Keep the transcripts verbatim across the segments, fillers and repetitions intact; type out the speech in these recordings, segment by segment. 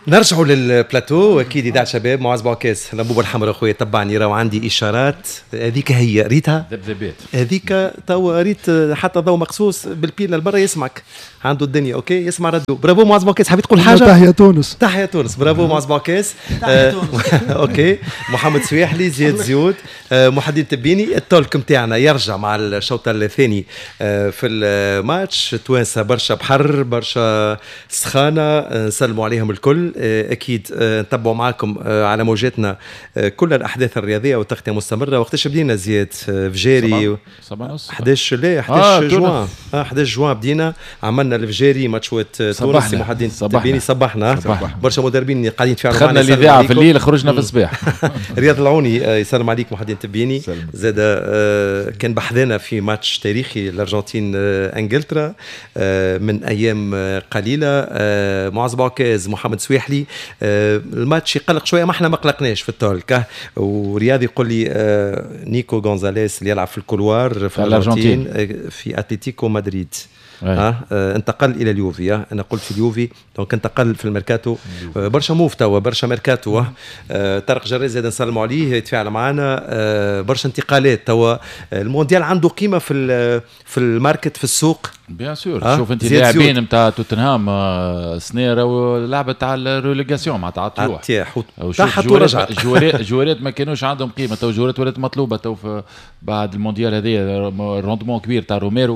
نرجعوا للبلاتو. اكيد اذاعه شباب معاذ بوعكاس لمبوب الحمراء اخويا تبعني راهو عندي اشارات هذيك هي ريتها ذبذبات هذيك تو ريت حتى ضوء مقصوص بالبيلا البرا يسمعك عنده الدنيا اوكي يسمع ردو. برافو معاذ بوعكاس حبيت تقول حاجه؟ تحية تونس تحية تونس. برافو معاذ بوعكاس. تحية تونس. اوكي محمد سويحلي زياد زيود محدين تبيني. التولك نتاعنا يرجع مع الشوط الثاني في الماتش. توانسه برشا بحر برشا سخانه نسلموا عليهم الكل. اكيد نتبعوا معاكم على موجاتنا كل الاحداث الرياضيه والتغطيه مستمره. وقتاش بدينا زياد فجاري احداش لا احداش جوان احداش جوان بدينا عملنا الفجاري ماتشوات تونس محدين تبيني صباحنا برشا مدربين قاعدين يتفاعلوا معنا. دخلنا الاذاعه في الليل خرجنا في الصباح. رياض العوني يسلم عليك محدين تبيني زاد كان بحذنا في ماتش تاريخي الارجنتين انجلترا من ايام قليله. معاذ بوعكاز محمد سويحلي الماتش يقلق شويه ما احنا ما قلقناش في التولك. ورياض يقول لي نيكو غونزاليس اللي يلعب في الكولوار في الارجنتين في اتلتيكو مدريد ها أه انتقل الى اليوفي. انا قلت في اليوفي دونك انتقل في الميركاتو. أه برشا موف توا برشا ميركاتو. أه طارق جراز زاد نسلموا عليه يتفاعل معنا. أه برشا انتقالات توا. المونديال عنده قيمه في في الماركت في السوق بيان سور. شوف انت اللاعبين نتاع توتنهام سنيرة ولعبه تاع الريليغاسيون مع تاع تروح تحت ورجعت. جوارات جوارات ما كانوش عندهم قيمه تو جوارات ولات مطلوبه تو بعد المونديال هذه. روندمون كبير تاع روميرو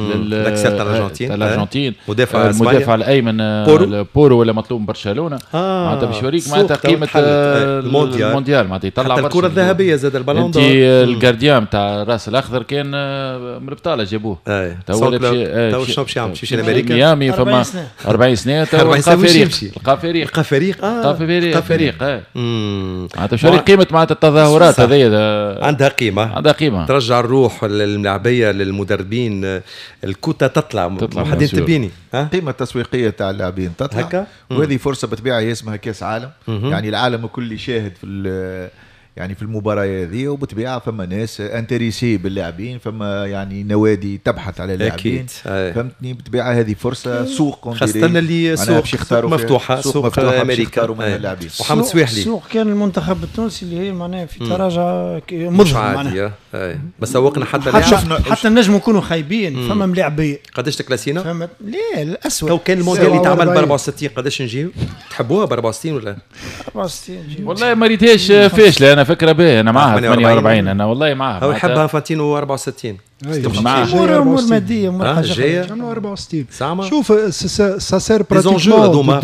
الارجنتين الارجنتين مدافع المدافع الايمن بورو, بورو ولا مطلوب من برشلونه. آه معناتها باش يوريك معناتها قيمه المونديال, المونديال معناتها يطلع برشا. الكره الذهبيه زاد البالون دور. انت الجارديان تاع الراس الاخضر كان مربطاله جابوه تو تو شنو باش يعمل باش لامريكا ميامي فما أربعين سنه تو لقى فريق لقى فريق لقى فريق اه لقى فريق معناتها شو قيمه معناتها التظاهرات هذه عندها قيمه عندها قيمه ترجع الروح للملاعبيه للمدربين. الكوتا تطلع محدين تبيني قيمة تسويقية تاع اللاعبين تطلع. وهذه فرصة بطبيعة اسمها كاس عالم. يعني العالم الكل يشاهد في يعني في المباراة هذه وبطبيعة فما ناس انتريسي باللاعبين فما يعني نوادي تبحث على اللاعبين فهمتني. بطبيعة هذه فرصة سوق خاصة اللي سوق مفتوحة سوق, سوق أمريكا. محمد سويحلي السوق كان المنتخب التونسي اللي هي معناها في تراجع مضغط بس سوقنا حتى حتى, حتى النجم يكونوا خايبين فما ملاعبية. قداش تكلاسينا؟ فما لا الأسود لو كان المونديال اللي تعمل ب أربعة وستين قداش نجيو؟ تحبوها ب أربعة وستين ولا؟ أربعة وستين والله ما ريتهاش فاشلة. أنا فكرة به أنا معها ثمانية وأربعين أنا والله معها. هو يحبها فانتينو أربعة وستين. معها أمور مادية أمور حاجة أربعة وستين. سامع شوف سا سير براتيكمون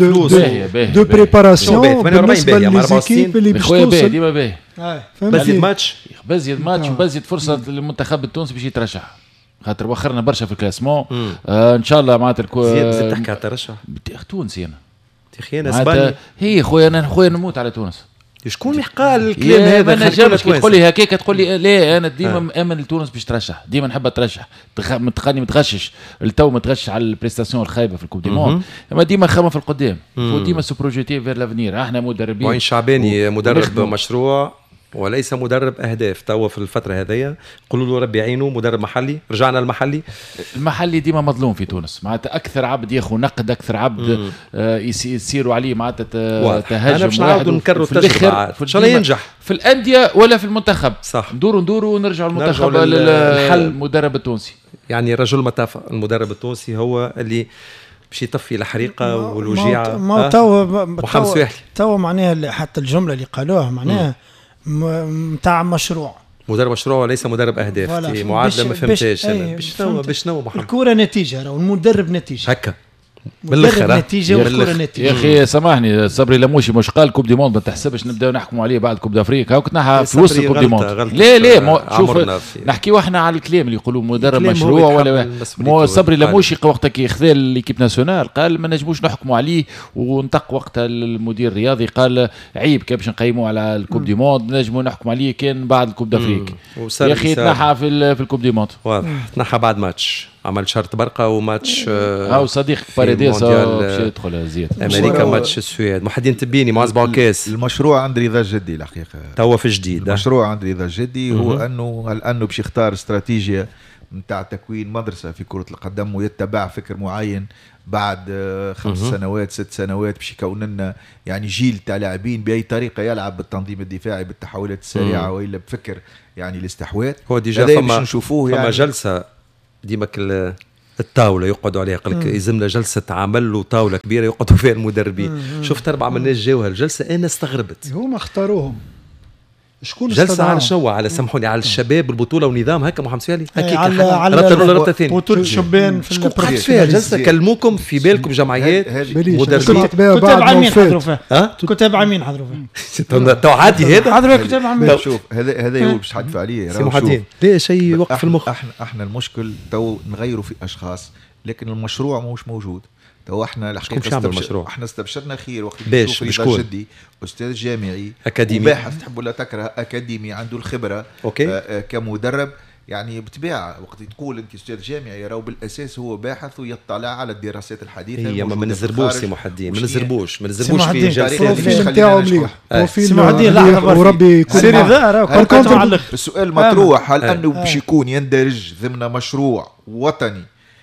دو بريباراسيون بالنسبة للزيكيب اللي باش توصل. ديما باهي بزيد ماتش بزيد ماتش وبزيد فرصة للمنتخب التونسي باش يترشح خاطر وخرنا برشا في الكلاسمون. آه ان شاء الله معناتها الكو زيد تحكي على الترشح تونسي انا تخيل اسبانيا هي خويا انا خويا نموت على تونس. شكون يحكى الكلام هذا؟ انا جابش تقول لي هكاك تقول لي لا انا ديما مامن لتونس باش ترشح ديما نحب اترشح متخني متغشش التو متغشش على البريستاسيون الخايبه في الكوب دي موند اما ديما خمم في القدام وديما سو بروجيتي فير لافنير. احنا مدربين وين شعباني مدرب مشروع وليس مدرب اهداف توا في الفتره هذيا. قولوا له ربي يعينه مدرب محلي. رجعنا المحلي المحلي ديما مظلوم في تونس معناتها اكثر عبد ياخذ نقد اكثر عبد آه يسيروا عليه معناتها تهاجم. انا باش نعاودوا نكرروا التجربه ان شاء الله ينجح في الانديه ولا في المنتخب. صح ندوروا ندوروا ونرجعوا المنتخب للحل. المدرب التونسي يعني رجل متافق. المدرب التونسي هو اللي باش يطفي الحريقه والوجيعه. ما توا محمد سويحلي توا معناها حتى الجمله اللي قالوها معناها متاع مشروع مدرب مشروع وليس مدرب اهداف. معادله ما فهمتهاش انا باش نو باش نو محمد الكوره نتيجه راه المدرب نتيجه هكا بالخير نتيجه والكره نتيجه. يا اخي سامحني صبري لموشي مش قال كوب دي موند ما تحسبش نبداو نحكموا عليه بعد كوب دافريكا هاك نحا في وسط كوب دي موند. لا لا شوف نحكيو احنا على الكلام اللي يقولوا مدرب مشروع ولا مو صبري لموشي وقت كي خذا ليكيب ناسيونال قال ما نجموش نحكموا عليه ونطق وقت المدير الرياضي قال عيب كي باش نقيموا على الكوب دي موند نجموا نحكموا عليه كان بعد الكوب دافريك. يا اخي تنحى في في الكوب دي موند واضح تنحى بعد ماتش عمل شرط برقه وماتش او صديق باريديس باش يدخل زياد امريكا ماتش السويد. محدين تبيني معاذ بوعكاس المشروع عند رضا الجدي الحقيقه توا في جديد. المشروع عند رضا الجدي هو انه انه باش يختار استراتيجيه نتاع تكوين مدرسه في كره القدم ويتبع فكر معين بعد خمس سنوات ست سنوات باش يكون لنا يعني جيل تاع لاعبين باي طريقه يلعب بالتنظيم الدفاعي بالتحولات السريعه مم. والا بفكر يعني الاستحواذ. هو ديجا فما نشوفوه يعني جلسه ديما الطاوله يقعدوا عليها، قال لك يلزمنا جلسه عمل وطاوله كبيره يقعدوا فيها المدربين. شفت اربعه من الناس جاوها الجلسه، انا استغربت. هما اختاروهم شكون جلسه على شنو؟ على سامحوني على الشباب البطوله ونظام هكا محمد سيالي هكا على على بطوله الشبان في شكون قعد فيها جلسه؟ كلموكم في بالكم جمعيات مدربين كتاب عامين حضروا فيها كتاب عامين حضروا فيها تو عادي هذا حضروا كتاب عامين. شوف هذا هذا هو باش تحدث عليه سي محمد ليه شيء يوقف المخ. احنا احنا المشكل تو نغيروا في اشخاص لكن المشروع مش موجود. تو احنا الحقيقه استبشر... احنا استبشرنا خير وقت نشوف رضا جدي استاذ جامعي اكاديمي باحث تحب ولا تكره اكاديمي عنده الخبره أوكي. آه كمدرب يعني بطبيعه وقت تقول انت استاذ جامعي راهو بالاساس هو باحث ويطلع على الدراسات الحديثه. هي ما نزربوش سي محدين ما نزربوش ما نزربوش في التاريخ نتاعو مليح سي محدين لا وربي يكون سيري ذا. السؤال مطروح هل انه باش يكون يندرج ضمن مشروع وطني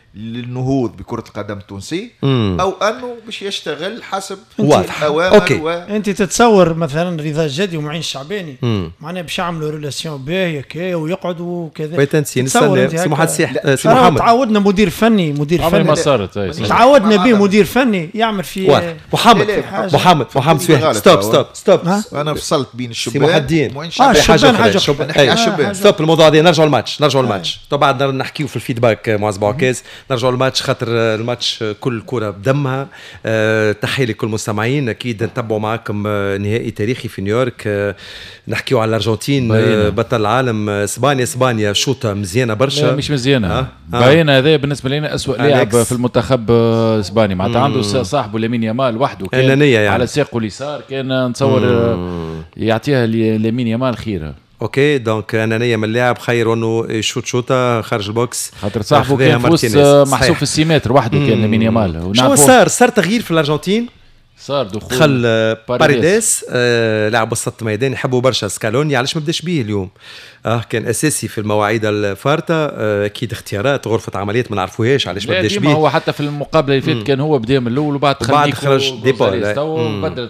للنهوض بكرة القدم التونسي أو أنه باش يشتغل حسب الأوامر و... أنت تتصور مثلا رضا جدي ومعين الشعباني معناه باش يعملوا ريلاسيون باهية كي ويقعدوا وكذا. بيتنسي نستنى سي محمد سي محمد تعودنا مدير فني مدير فني ما صارت تعودنا به مدير فني يعمل في محمد محمد محمد سويح ستوب ستوب ستوب. أنا فصلت بين الشبان ومعين الشبان حاجة الشبان ستوب الموضوع هذا. نرجعوا الماتش نرجعوا الماتش طبعا نحكيو في الفيدباك معز بوعكاز. نرجعوا الماتش خاطر الماتش كل كرة بدمها. أه تحية لكل المستمعين. أكيد نتبعوا معكم نهائي تاريخي في نيويورك. أه نحكيو على الأرجنتين أه بطل العالم. اسبانيا اسبانيا شوطة مزيانة برشا مش مزيانة أه؟ باين هذا بالنسبة لنا أسوأ لاعب في المنتخب اسباني معناتها عنده صاحبه لامين يامال وحده كان يعني. على ساقه اليسار كان نتصور مم. يعطيها لامين يامال خير. اوكي دونك انانيه من اللاعب خير انه يشوط شوطه خارج البوكس خاطر صاحبه كان في وسط محسوب في السيمتر وحده كان لامين يامال. شو صار صار تغيير في الارجنتين صار دخول دخل باريديس آه لاعب وسط ميدان يحبوا برشا سكالوني. علاش ما بداش بيه اليوم؟ اه كان اساسي في المواعيد الفارطه. آه اكيد اختيارات غرفه عمليات ما نعرفوهاش علاش ما بداش بيه. هو حتى في المقابله اللي فاتت كان هو بدا من الاول وبعد دخل نيكو خرج ديبول بدل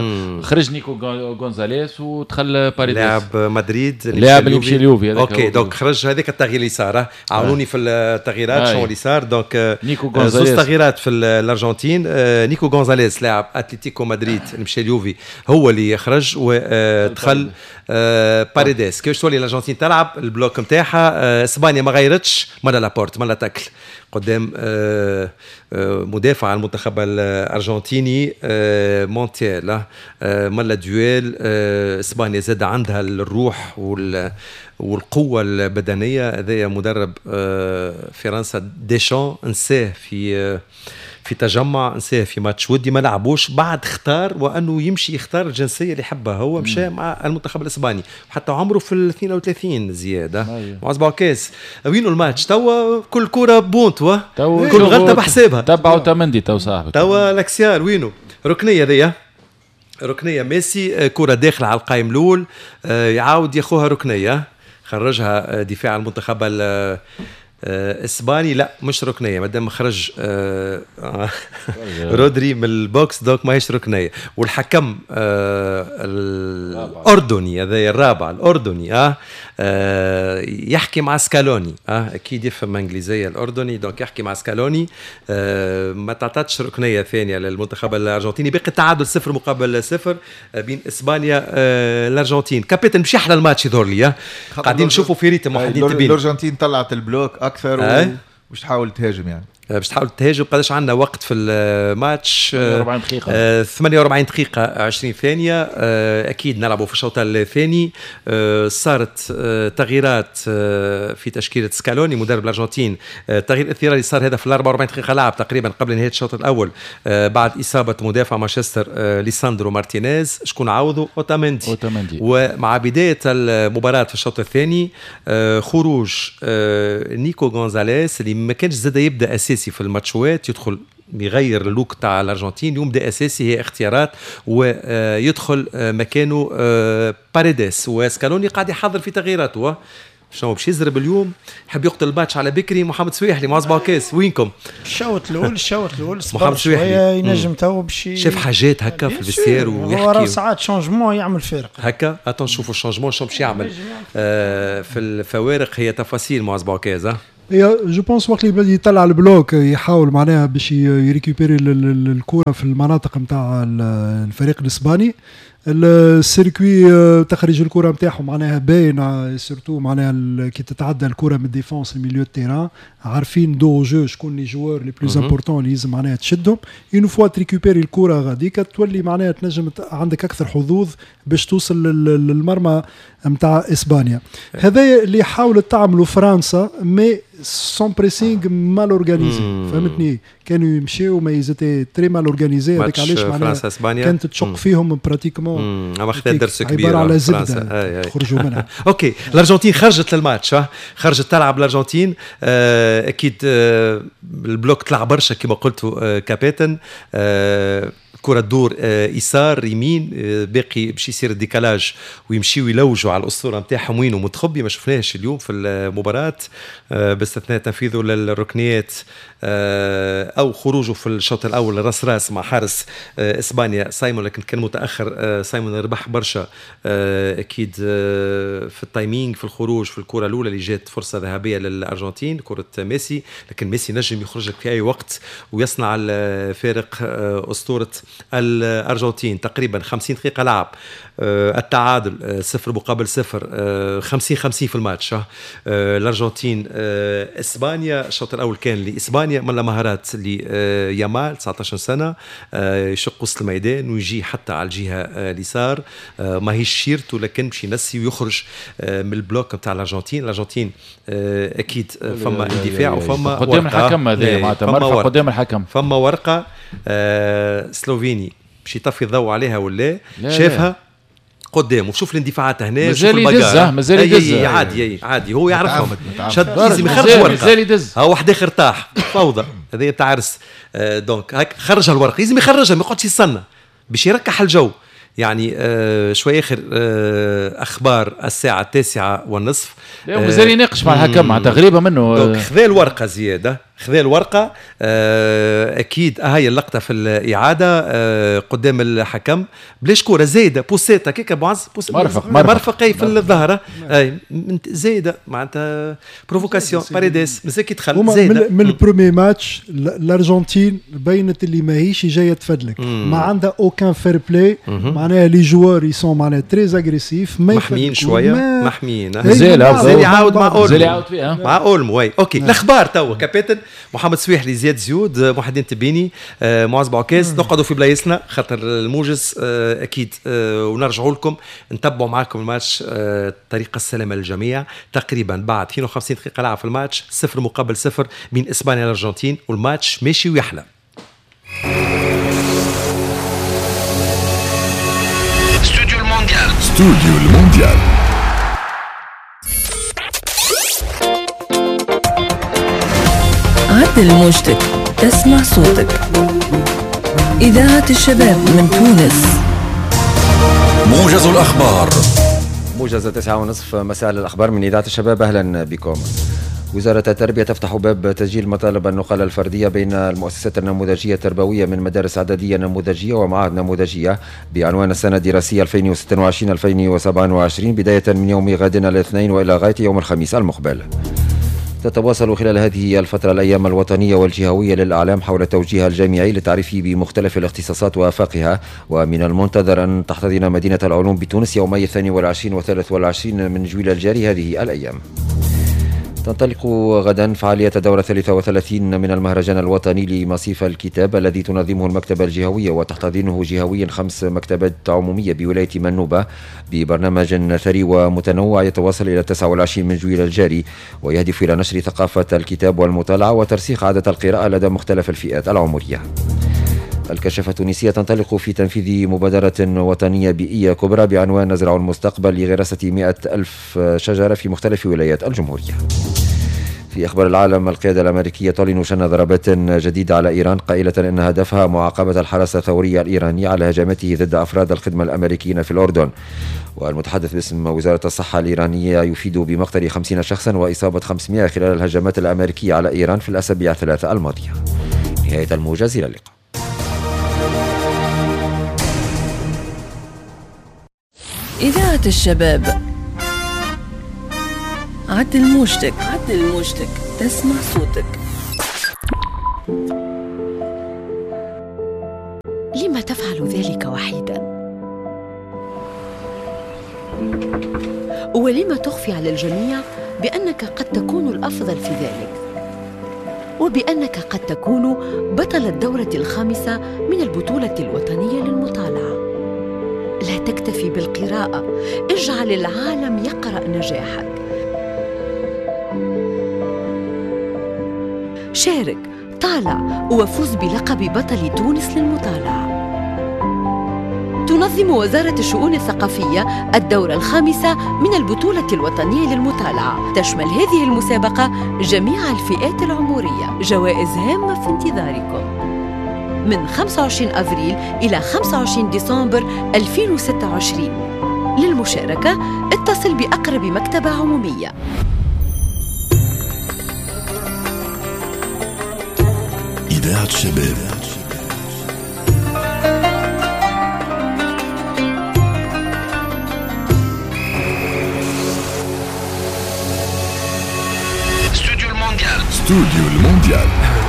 خرج نيكو غونزاليس ودخل باريديس لاعب مدريد لاعب اللي مشي اليوفي. اوكي دونك خرج هذاك التغيير اللي صار. عاونوني في التغييرات شنو اللي صار. دونك نيكو غونزاليس زوج تغييرات في الارجنتين. آه نيكو غونزاليس لاعب اتلتيكو مدريد اللي مشى اليوفي هو اللي يخرج ودخل آه باريديس. كيفاش تولي الارجنتين تلعب البلوك نتاعها. آه اسبانيا ما غيرتش مالا لابورت مالا تاكل قدام آه آه مدافع المنتخب الارجنتيني آه مونتيال. آه مالا دويل. آه اسبانيا زاد عندها الروح وال والقوه البدنيه. هذا مدرب آه فرنسا ديشان نساه في آه في تجمع نساه في ماتش ودي ما لعبوش بعد اختار وانه يمشي يختار الجنسيه اللي يحبها هو مشى مع المنتخب الاسباني حتى عمره في ال اثنين وثلاثين زياده معز بوعكاز. وينو الماتش توا كل كره بونت و كل غلطه بحسابها. تبعوا تمندي تو صاحبك توا الاكسيال وينو ركنيه ذي ركنيه ميسي كره داخله على القائم الاول يعاود ياخوها ركنيه خرجها دفاع المنتخب اسباني. لا مش ركنيه مادام خرج آه رودري من البوكس دوك ماهيش ركنيه. والحكم آه الاردني هذا الرابع الاردني اه, آه يحكي مع سكالوني. اه اكيد يفهم انجليزيه الاردني دونك يحكي مع سكالوني. آه ما تعطتش ركنيه ثانيه للمنتخب الارجنتيني. بقي التعادل صفر مقابل صفر بين اسبانيا آه الارجنتين. كابيتن مش احلى الماتش يظهر لي. قاعدين نشوفوا في ريتم وحدين تبين الارجنتين طلعت البلوك اكثر أه؟ ومش تحاول تهاجم يعني باش تحاول تهاجم. قداش عندنا وقت في الماتش؟ ثمانية وأربعين دقيقة. آه ثمانية وأربعين دقيقة عشرين ثانية. آه أكيد نلعبوا في الشوط الثاني. آه صارت آه تغييرات آه في تشكيلة سكالوني مدرب الأرجنتين. آه تغيير اضطراري صار هذا في الأربعة وأربعين دقيقة لعب تقريبا قبل نهاية الشوط الأول. آه بعد إصابة مدافع مانشستر آه ليساندرو مارتينيز. شكون عوضه؟ أوتامندي. أوتامندي. ومع بداية المباراة في الشوط الثاني آه خروج آه نيكو غونزاليس اللي ما كانش زاد يبدأ أساسي في الماتشوات يدخل بيغير اللوك تاع الارجنتين. اليوم ده اساسي هي اختيارات ويدخل مكانه باريديس وسكالوني قاعد يحضر في تغييراته شنو باش يزرب اليوم يحب يقتل الماتش على بكري. محمد سويحلي مع صباح كاس وينكم؟ الشوط الاول الشوط الاول محمد سويحلي ينجم تو باش شاف حاجات هكا في الفيستير ويحكي. هو ساعات شونجمون يعمل فارق هكا. اتون نشوفوا الشونجمون شنو باش يعمل آه في الفوارق. هي تفاصيل مع صباح كاس. هي جو بونس وقت اللي بدا يطلع البلوك يحاول معناها باش يريكوبيري الكره في المناطق نتاع الفريق الاسباني. السيركوي تخرج الكره نتاعهم معناها باين سورتو معناها كي تتعدى الكره من الديفونس الميليو تيران عارفين دو جو شكون لي جوار لي بلوز امبورطون اللي لازم معناها تشدهم. اون فوا تريكوبيري الكره غاديك تولي معناها تنجم عندك اكثر حظوظ باش توصل للمرمى نتاع اسبانيا. هذا اللي حاولت تعمله فرنسا مي سون بريسينغ مال اورغانيزي. فهمتني كانوا يمشيو ما يزيتي تري مال اورغانيزي. هذاك علاش معناها كانت تشق فيهم براتيكومون. اما خذت درس كبير عباره على زبده تخرجوا منها. اوكي الارجنتين خرجت للماتش خرجت تلعب الارجنتين. آه اكيد آه البلوك طلع برشا كما قلتوا آه كابيتن. آه كرة تدور آه يسار يمين آه باقي باش يصير الديكالاج ويمشيوا يلوجوا على الاسطوره نتاعهم وين متخبي. ما شفناهش اليوم في المباراه آه باستثناء تنفيذه للركنيات آه او خروجه في الشوط الاول راس راس مع حارس آه اسبانيا سايمون. لكن كان متاخر آه سايمون ربح برشا آه اكيد آه في التايمينج في الخروج في الكره الاولى اللي جات فرصه ذهبيه للارجنتين كره ميسي. لكن ميسي نجم يخرجك في اي وقت ويصنع الفارق آه اسطوره الأرجنتين. تقريبا خمسين دقيقة لعب آه التعادل آه صفر مقابل صفر آه خمسين خمسين في الماتش. آه الأرجنتين آه إسبانيا الشوط الأول كان لإسبانيا من مهارات ليامال تسعة عشر سنة آه يشق وسط الميدان ويجي حتى على الجهة آه اليسار آه ما هيش شيرته لكن باش ينسي ويخرج آه من البلوك نتاع الأرجنتين. الأرجنتين آه أكيد آه فما اندفاع وفما قدام الحكم. هذا معناتها مرفق قدام الحكم. فما ورقة آه سلوفيني باش يطفي الضوء عليها ولا شافها قدامه. شوف الاندفاعات هنا مازال يدزها مازال يدزها عادي عادي هو يعرفهم. شد لازم يخرج ورقه مازال يدز. ها واحد اخر طاح فوضى هذه بتاع عرس آه دونك هاك خرجها الورقه لازم يخرجها ما يقعدش يستنى باش يركح الجو. يعني آه شوي اخر آه اخبار الساعه التاسعة والنصف لا مازال يناقش مع الحكم مع تغريبه منه. دونك خذا الورقه زياده خذا الورقه آه اكيد هاي اللقطه في الاعاده آه قدام الحكم بلاش كوره زايده بوسيتا كيك ابو عز مرفق مرفق اي في الظهره اي زايده معناتها بروفوكاسيون باريديس مازال يدخل زايده. من البرومي ماتش الارجنتين بينت اللي ماهيش جايه تفدلك ما عندها اوكان فير بلاي معناها لي جوار يسون معناها تري اغريسيف محميين شويه محميين مازال يعاود مع اولمو يعاود فيها مع اولمو وي اوكي الاخبار توا كابيتن محمد سويحلي زياد زيود محمد التبيني آه معز بعكاز نقعدوا في بلايصنا خاطر الموجز آه اكيد آه ونرجعوا لكم نتبعوا معكم الماتش آه طريقه السلامه للجميع. تقريبا بعد اثنين وخمسين دقيقه لعب في الماتش صفر مقابل صفر بين اسبانيا والارجنتين والماتش ماشي ويحلى. استوديو المونديال استوديو المونديال عدل موجتك تسمع صوتك. إذاعة الشباب من تونس. موجز الأخبار. موجز تسعة ونصف مساء الأخبار من إذاعة الشباب. أهلا بكم. وزارة التربية تفتح باب تسجيل مطالب النقل الفردية بين المؤسسات النموذجية التربوية من مدارس عددية نموذجية ومعاهد نموذجية بعنوان السنة الدراسية ألفين وستة وعشرين ألفين وسبعة وعشرين بداية من يوم غد الاثنين وإلى غاية يوم الخميس المقبل. تتواصل خلال هذه الفترة الأيام الوطنية والجهوية للأعلام حول التوجيه الجامعي للتعريف بمختلف الاختصاصات وآفاقها. ومن المنتظر أن تحتضن مدينة العلوم بتونس يومي الثاني والعشرين والثالث والعشرين من جويل الجاري هذه الأيام. تنطلق غدا فعالية الدورة الثالثة وثلاثين من المهرجان الوطني لمصيف الكتاب الذي تنظمه المكتبة الجهوية وتحتضنه جهويا خمس مكتبات عمومية بولاية منوبة ببرنامج ثري ومتنوع يتواصل إلى التاسع والعشرين من جويل الجاري ويهدف إلى نشر ثقافة الكتاب والمطالعة وترسيخ عادة القراءة لدى مختلف الفئات العمرية. الكشافة التونسية تنطلق في تنفيذ مبادرة وطنية بيئية كبرى بعنوان نزرع المستقبل لغراسة مئة ألف شجرة في مختلف ولايات الجمهورية. في أخبار العالم، القيادة الأمريكية تعلن شن ضربات جديدة على إيران قائلة أن هدفها معاقبة الحرس الثوري الإيراني على هجماته ضد أفراد الخدمة الأمريكيين في الأردن. والمتحدث باسم وزارة الصحة الإيرانية يفيد بمقتل خمسين شخصا وإصابة خمسمائة خلال الهجمات الأمريكية على إيران في الأسابيع الثلاثة الماضية. نهاية الموجز، إلى اللقاء. إذاعة الشباب، عدل موجتك، عدل موجتك، تسمع صوتك. لما تفعل ذلك وحيدا؟ ولما تخفي على الجميع بأنك قد تكون الأفضل في ذلك، وبأنك قد تكون بطل الدورة الخامسة من البطولة الوطنية للمطالعة؟ لا تكتفي بالقراءة، اجعل العالم يقرأ نجاحك. شارك، طالع، وفوز بلقب بطل تونس للمطالعة. تنظم وزارة الشؤون الثقافية الدورة الخامسة من البطولة الوطنية للمطالعة. تشمل هذه المسابقة جميع الفئات العمرية. جوائز هامة في انتظاركم من خمسة وعشرين أفريل إلى خمسة وعشرين ديسمبر ألفين وستة وعشرين. للمشاركة اتصل بأقرب مكتبة عمومية. إذاعة الشباب. استوديو المونديال. استوديو المونديال.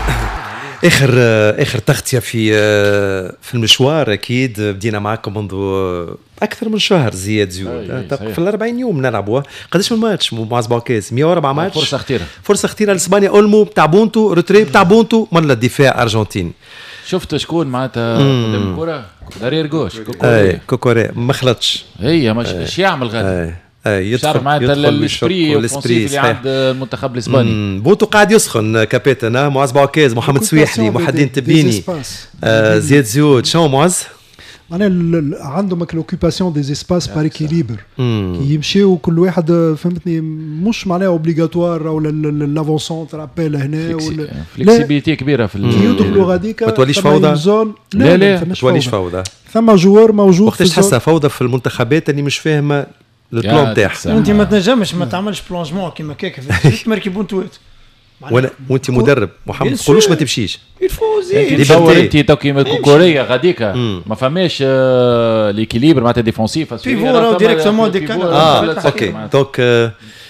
اخر اخر تغطيه في في المشوار. اكيد بدينا معكم منذ اكثر من شهر. زياد زيود في الأربعين يوم نلعبوا. قداش من ماتش مع سباكيز؟ مئة وأربعة ماتش. فرصه خطيره، فرصه خطيره لاسبانيا. اولمو بتاع بونتو، ريتري بتاع بونتو، من الدفاع ارجنتين. شفت شكون معناتها قدام الكره؟ دارير جوش كوكوري. كوكوري ما خلطش. هي مش ايش يعمل غادي؟ اي يدخل معناتها الاسبري والسبري اللي عند المنتخب الاسباني. بونتو قاعد يسخن كابيتن. معز بوعكاز، محمد سويحلي، محي الدين تبيني، آه زياد زيود. شنو معز؟ معناها عندهم لوكيباسيون دي اسباس بار اكيليبر كي يمشيو كل واحد، فهمتني، مش معناها اوبليغاتوار او لافونسون ترابيل هنا ولا فليكسيبيتي كبيره في كي يدخلوا غاديك ما توليش فوضى. لا لا ما توليش فوضى. ثم جوار موجود. وقتاش تحسها فوضى في المنتخبات اللي مش فاهمه البلان تاعها؟ انت ما تنجمش ما تعملش بلونجمون كيما كيك تمركي بونتوات. وانا وانت مدرب محمد ما تقولوش ما تمشيش. الفوزي تصور انت تو كيما كوكوريا غاديك ما فماش ليكيليبر معناتها ديفونسيف في فورا ديريكتومون ديكال. اه اوكي دونك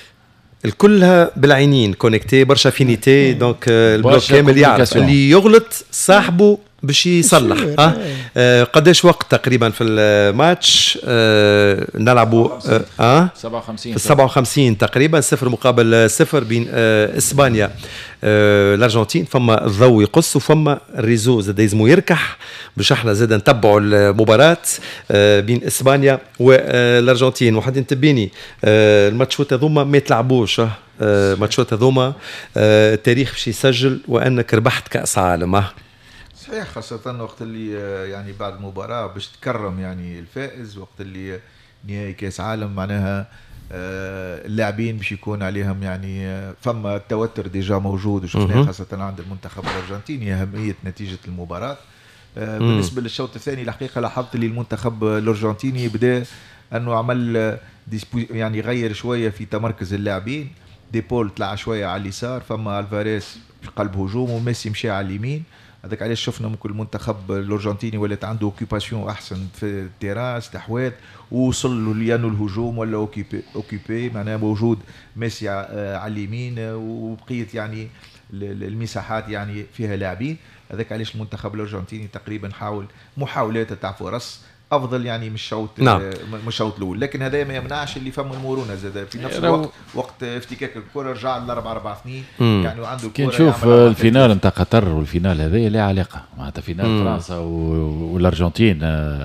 الكلها بالعينين كونيكتي برشا فينيتي. دونك البلوك كامل يعرف اللي يغلط صاحبه باش يصلح. ها آه قداش وقت تقريبا في الماتش؟ آه نلعبوا اه سبعة وخمسين في سبعة وخمسين تقريبا، صفر مقابل صفر بين آه اسبانيا آه الارجنتين. فما الضوء يقص وفما الريزو زاد يلزمو يركح باش احنا زاد نتبعوا المباراة آه بين اسبانيا والارجنتين. واحد انتبيني آه الماتشات هذوما ما يتلعبوش. آه ماتشات هذوما آه التاريخ باش يسجل وانك ربحت كاس عالم. صحيح، خاصة وقت اللي يعني بعد المباراة باش تكرم يعني الفائز، وقت اللي نهائي كاس عالم معناها اللاعبين باش يكون عليهم يعني فما التوتر ديجا موجود وشفناه خاصة عند المنتخب الأرجنتيني أهمية نتيجة المباراة. بالنسبة للشوط الثاني الحقيقة لاحظت اللي المنتخب الأرجنتيني بدأ أنه عمل يعني غير شوية في تمركز اللاعبين. ديبول طلع شوية على اليسار، فما الفاريز في قلب هجوم وميسي مشى على اليمين. هذاك علاش شفنا ممكن المنتخب الارجنتيني ولات عنده اوكيباسيون احسن في التيران، استحواذ، ووصل ليانو الهجوم ولا اوكيبي اوكيبي معناها موجود ميسي على اليمين وبقيه يعني المساحات يعني فيها لاعبين. هذاك علاش المنتخب الارجنتيني تقريبا حاول محاولات تاع فرص افضل يعني من الشوط نعم. من الشوط الاول، لكن هذا ما يمنعش اللي فما المرونه زاد في نفس الوقت. وقت افتكاك الكره رجع ل أربعة أربعة اثنين يعني وعنده الكره. كي نشوف الفينال نتاع قطر والفينال هذا لا علاقه معناتها فينال فرنسا والارجنتين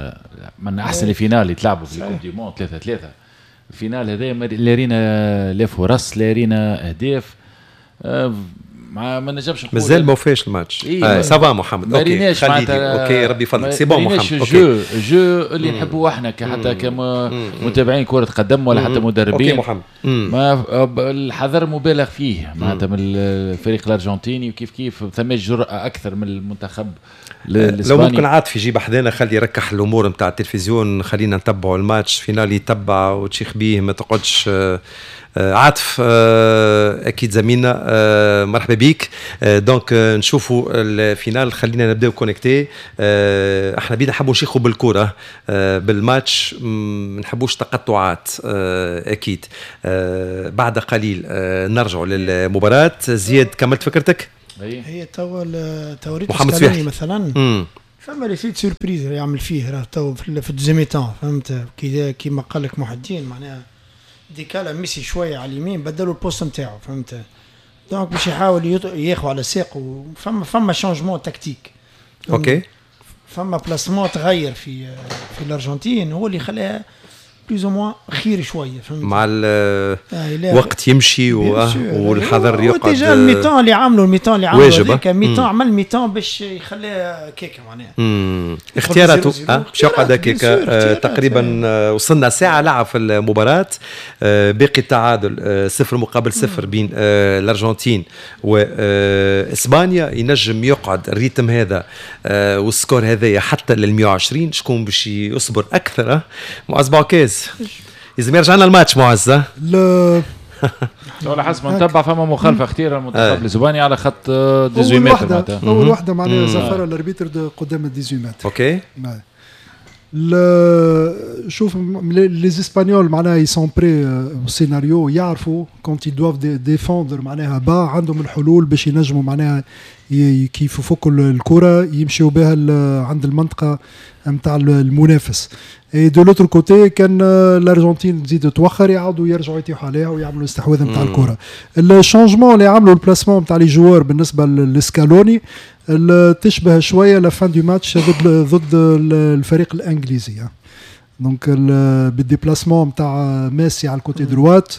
من احسن الفينال اللي تلعبوا في الكوب دي موند ثلاثة ثلاثة. الفينال هذا لا رينا لا فرص لا رينا اهداف. ما ما نجمش نقول مازال ما وفاش الماتش. إيه سافا محمد اوكي خليدي اوكي ربي يفضلك سي بون محمد اوكي جو جو اللي نحبوه احنا حتى كمتابعين كره قدم ولا حتى مدربين. اوكي محمد ما الحذر مبالغ فيه معناتها من الفريق الارجنتيني وكيف كيف ثم جرأة اكثر من المنتخب الاسباني. لو ممكن عاطف يجيب احدانا خلي يركح الامور نتاع التلفزيون خلينا نتبعوا الماتش فينال يتبع وتشيخ بيه ما تقعدش. عاطف اكيد زميلنا مرحبا بيك. دونك نشوفوا الفينال خلينا نبداو كونيكتي. احنا بينا نحبوا نشيخوا بالكره بالماتش ما نحبوش تقطعات اكيد. بعد قليل نرجعوا للمباراه. زياد كملت فكرتك؟ هي تو توريت محمد سويحلي مثلا فما لي فيت سوربريز يعمل فيه راه تو في الدوزيام فهمت كي كيما قال لك محي الدين معناها ديكالا ميسي شويه على اليمين بدلوا البوست نتاعو فهمت. دونك باش يحاول ياخذ على ساق وفما فما شانجمون تكتيك اوكي فما بلاسمون تغير في في الارجنتين هو اللي خلاها بلوز او موان خير شويه فهمت مع الوقت يمشي والحذر يقعد. ديجا الميتان اللي عملوا الميتان اللي عملوا هذاك ميتان عمل ميتان باش يخليها كيكه معناها اختياراته باش يقعد كيكه. تقريبا وصلنا ساعه لعب في المباراه. باقي التعادل صفر مقابل صفر بين الارجنتين واسبانيا. ينجم يقعد الريتم هذا والسكور هذايا حتى لل مئة وعشرين. شكون باش يصبر اكثر؟ معز بعكاز لازم يرجعنا الماتش معز. لا ولا حسب ما نتبع فما مخالفه اختيار المنتخب الاسباني على خط ثمانية متر معناتها اول واحده معناها زفر الاربيتر قدام ثمانية متر. اوكي لا شوف لي اسبانيول معناها يسون بري سيناريو يعرفوا كونت يدوف ديفوندر معناها با عندهم الحلول باش ينجموا معناها كيف يفكوا الكره يمشيوا بها عند المنطقه نتاع المنافس. اي دو لوتر كوتي كان الارجنتين تزيد توخر يعاودوا يرجعوا يتيحوا عليها ويعملوا استحواذ نتاع الكره. الشانجمون اللي عملوا البلاسمون نتاع لي جوار بالنسبه للسكالوني تشبه شويه لفان دو ماتش ضد ضد الفريق الانجليزي. دونك بالديبلاسمون نتاع ميسي على الكوتي دروات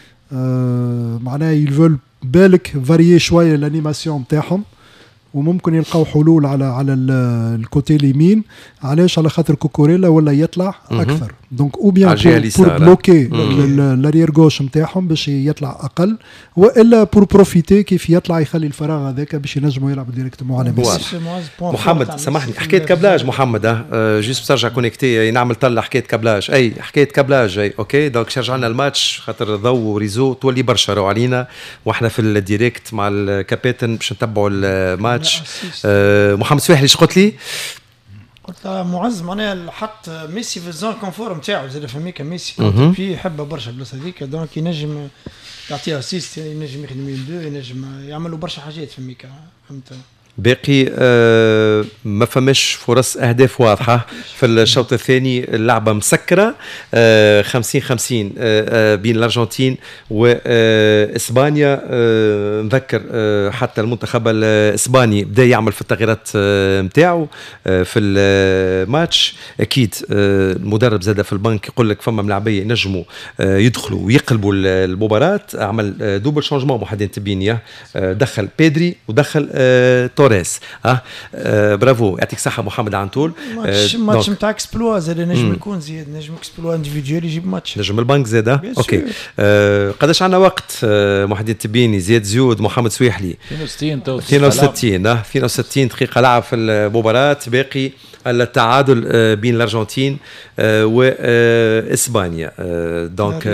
معناها يلفول بالك فاريي شويه الانيماسيون نتاعهم وممكن يلقاو حلول على على الكوتي اليمين. علاش؟ على خاطر كوكوريلا ولا يطلع اكثر. دونك او بيان بور بلوكي لاريير غوش نتاعهم باش يطلع اقل والا بور بروفيتي كيف يطلع يخلي الفراغ هذاك باش ينجموا يلعبوا ديريكتومون على ميسي. محمد سامحني حكايه كابلاج محمد اه جوست ترجع كونيكتي نعمل طلع حكايه كابلاج اي حكايه كابلاج اي اوكي. دونك شرجع لنا الماتش خاطر ضو وريزو تولي برشا راهو علينا واحنا في الديريكت مع الكابيتن باش نتبعوا الماتش. اه محمد سويحلي ايش قلت لي؟ قلت معز معناها حط ميسي في الزون كونفور نتاعو زاد فميك ميسي فيه يحب برشا البلاصه هذيك دونك ينجم يعطيها اسيست ينجم يخدم يدو ينجم يعملوا برشا حاجات فميك فهمت. باقي آه ما فماش فرص اهداف واضحه في الشوط الثاني. اللعبه مسكره آه خمسين خمسين آه آه بين الارجنتين واسبانيا. آه نذكر آه حتى المنتخب الاسباني بدا يعمل في التغييرات نتاعو آه آه في الماتش. اكيد آه المدرب زاد في البنك يقول لك فما ملاعبيه ينجموا آه يدخلوا ويقلبوا المباراه. عمل آه دوبل شانجمون محدين تبينيه آه دخل بيدري ودخل آه توريس. ها أه برافو يعطيك صحه محمد عنتول. ماتش ماتش نتاع اكسبلوا زاد نجم يكون زياد نجم اكسبلوا انديفيديوال يجيب ماتش نجم البنك زاد. اوكي أه قداش عندنا وقت؟ أه محمد التبيني زياد زيود محمد سويحلي اثنين وستين اثنين وستين اثنين وستين دقيقه لعب في المباراه. باقي التعادل أه بين الارجنتين أه واسبانيا. أه دونك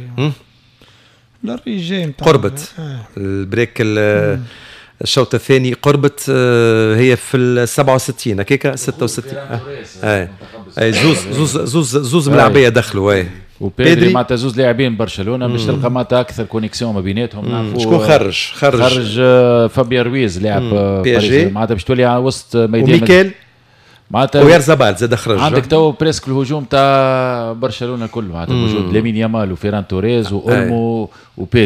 لا ريجي قربت البريك الشوط الثاني قربت هي في ال سبعة وستين هكاك ستة وستين. اي اي زوز زوز زوز زوز ملاعبيه دخلوا. اي وبيدري معناتها زوز لاعبين برشلونه باش تلقى معناتها اكثر كونيكسيون ما بيناتهم. نعرفوا شكون خرج خرج خرج فابيا رويز لاعب باريس معناتها باش تولي على وسط ميدان وميكيل معناتها ويرزبال زاد خرج. عندك تو بريسك الهجوم تاع برشلونه كله معناتها موجود لامين يامال وفيران توريز واولمو وبيدري.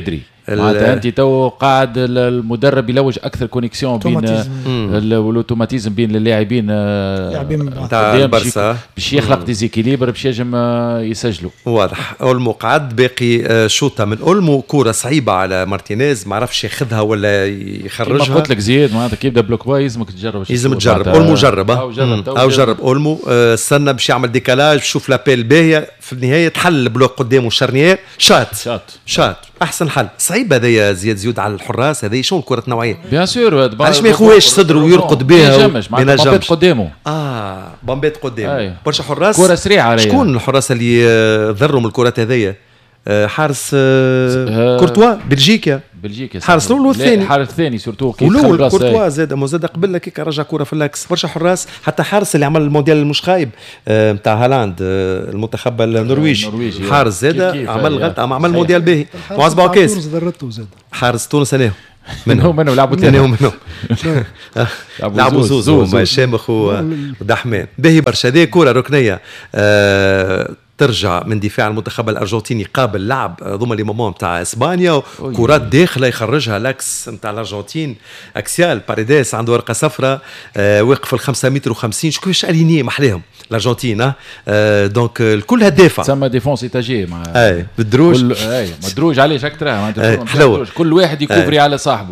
معناتها انت تو قاعد المدرب يلوج اكثر كونيكسيون بين الاوتوماتيزم بين اللاعبين تاع البرسا باش يخلق ديزيكيليبر باش يجم يسجلوا. واضح. اولمو قعد باقي شوطه من اولمو، كوره صعيبه على مارتينيز ما عرفش ياخذها ولا يخرجها. كما قلت لك زياد معناتها كي يبدا بلوك باي يلزمك تجرب. يلزم تجرب. اولمو جرب او جرب اولمو استنى باش يعمل ديكالاج شوف لابيل باهيه في النهايه تحل البلوك قدامه شارنيير شات شات شات احسن حل. صعيب هذايا زياد زيود على الحراس هذه شو الكره نوعيه بيان سور علاش ما يخويش صدره ويرقد بها بينجمش قدامه اه بامبيت قدامه برشا حراس كره سريعه عليها. شكون الحراس اللي ضروا من الكرات هذيا؟ حارس كورتوا بلجيكا بلجيكا حارس الاول والثاني حارس الثاني سورتو كي دخل كورتوا زاد مو زاد قبل لك كيك رجع كره في الاكس. برشا حراس حتى حارس اللي عمل المونديال المش خايب نتاع هالاند المنتخب النرويجي حارس زاد عمل غلطه عمل مونديال باهي معز باوكاس حارس تونس انا منهم منهم لعبوا ثاني منهم لعبوا زوز هما شامخ ودحمان باهي برشا. هذه كره ركنيه ترجع من دفاع المنتخب الارجنتيني قابل لعب ضمن لي مومون نتاع اسبانيا كرات داخله يخرجها لاكس نتاع الارجنتين اكسيال باريديس عنده ورقه صفراء آه واقف ال خمسة متر وخمسين شو كيفاش اليني محليهم الارجنتين آه دونك الكل هدافع تسمى ديفونس ايتاجي مع اي بالدروج اي مدروج عليه شكترا معناتها كل واحد يكوفري على صاحبه.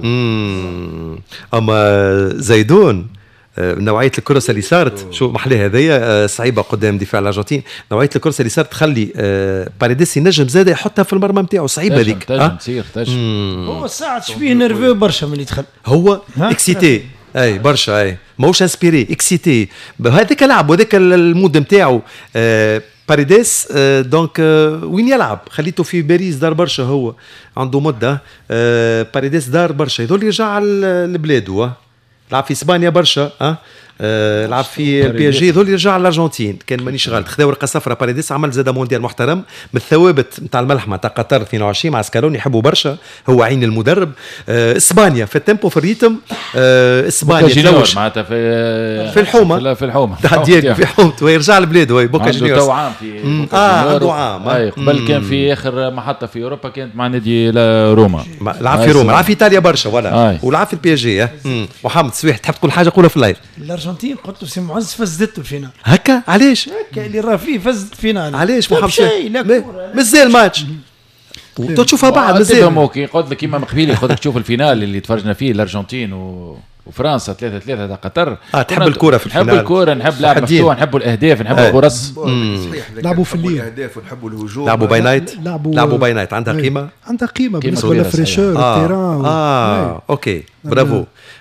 اما زيدون نوعيه الكرة اللي صارت شو محلها هذيا صعيبه قدام دفاع الارجنتين. نوعيه الكرة اللي صارت تخلي باريديس ينجم زاده يحطها في المرمى نتاعو صعيبه هذيك. تنجم تصير تنجم هو ساعات شبيه نيرفو برشا ملي دخل هو اكسيتي اي برشا اي ماهوش انسبيري اكسيتي هذاك لعب وهذاك المود نتاعو باريديس دونك وين يلعب خليته في باريس دار برشا هو عنده مده باريديس دار برشا يظل يرجع لبلاده لعب في اسبانيا برشا اه آه لعب في البي اس جي ذول يرجع للارجنتين كان مانيش غلط خذا ورقه صفراء باريديس عمل زاد مونديال محترم من الثوابت نتاع الملحمه تاع قطر اثنين وعشرين مع سكالوني يحبوا برشا هو عين المدرب آه اسبانيا في التيمبو في الريتم آه اسبانيا تلوج معناتها في في الحومه في الحومه تاع دييغو في حومته ويرجع لبلاده هو بوكا جونيورز عنده عام في اه عنده عام اي قبل كان في اخر محطه في اوروبا كانت مع نادي روما لعب في روما لعب في ايطاليا برشا ولا ولعب في البي اس جي محمد سويح تحب تقول حاجه قولها في اللايف. الارجنتين قلت له سي معز فزدته الفينال هكا علاش هكا اللي راه فيه فزت الفينال علاش محمد مازال ماتش وتشوفها بعد مازال كي قلت لك كيما مقبيلي قلت لك تشوف الفينال اللي تفرجنا فيه الارجنتين و وفرنسا ثلاثة ثلاثة تاع قطر اه تحب الكرة في الفينال نحب الكرة نحب لعب مفتوح نحب الأهداف نحب الفرص لعبوا في الليل الأهداف ونحبوا الهجوم لعبوا باي نايت لعبوا باي نايت عندها قيمة عندها قيمة بالنسبة للفريشور التيران اه اوكي برافو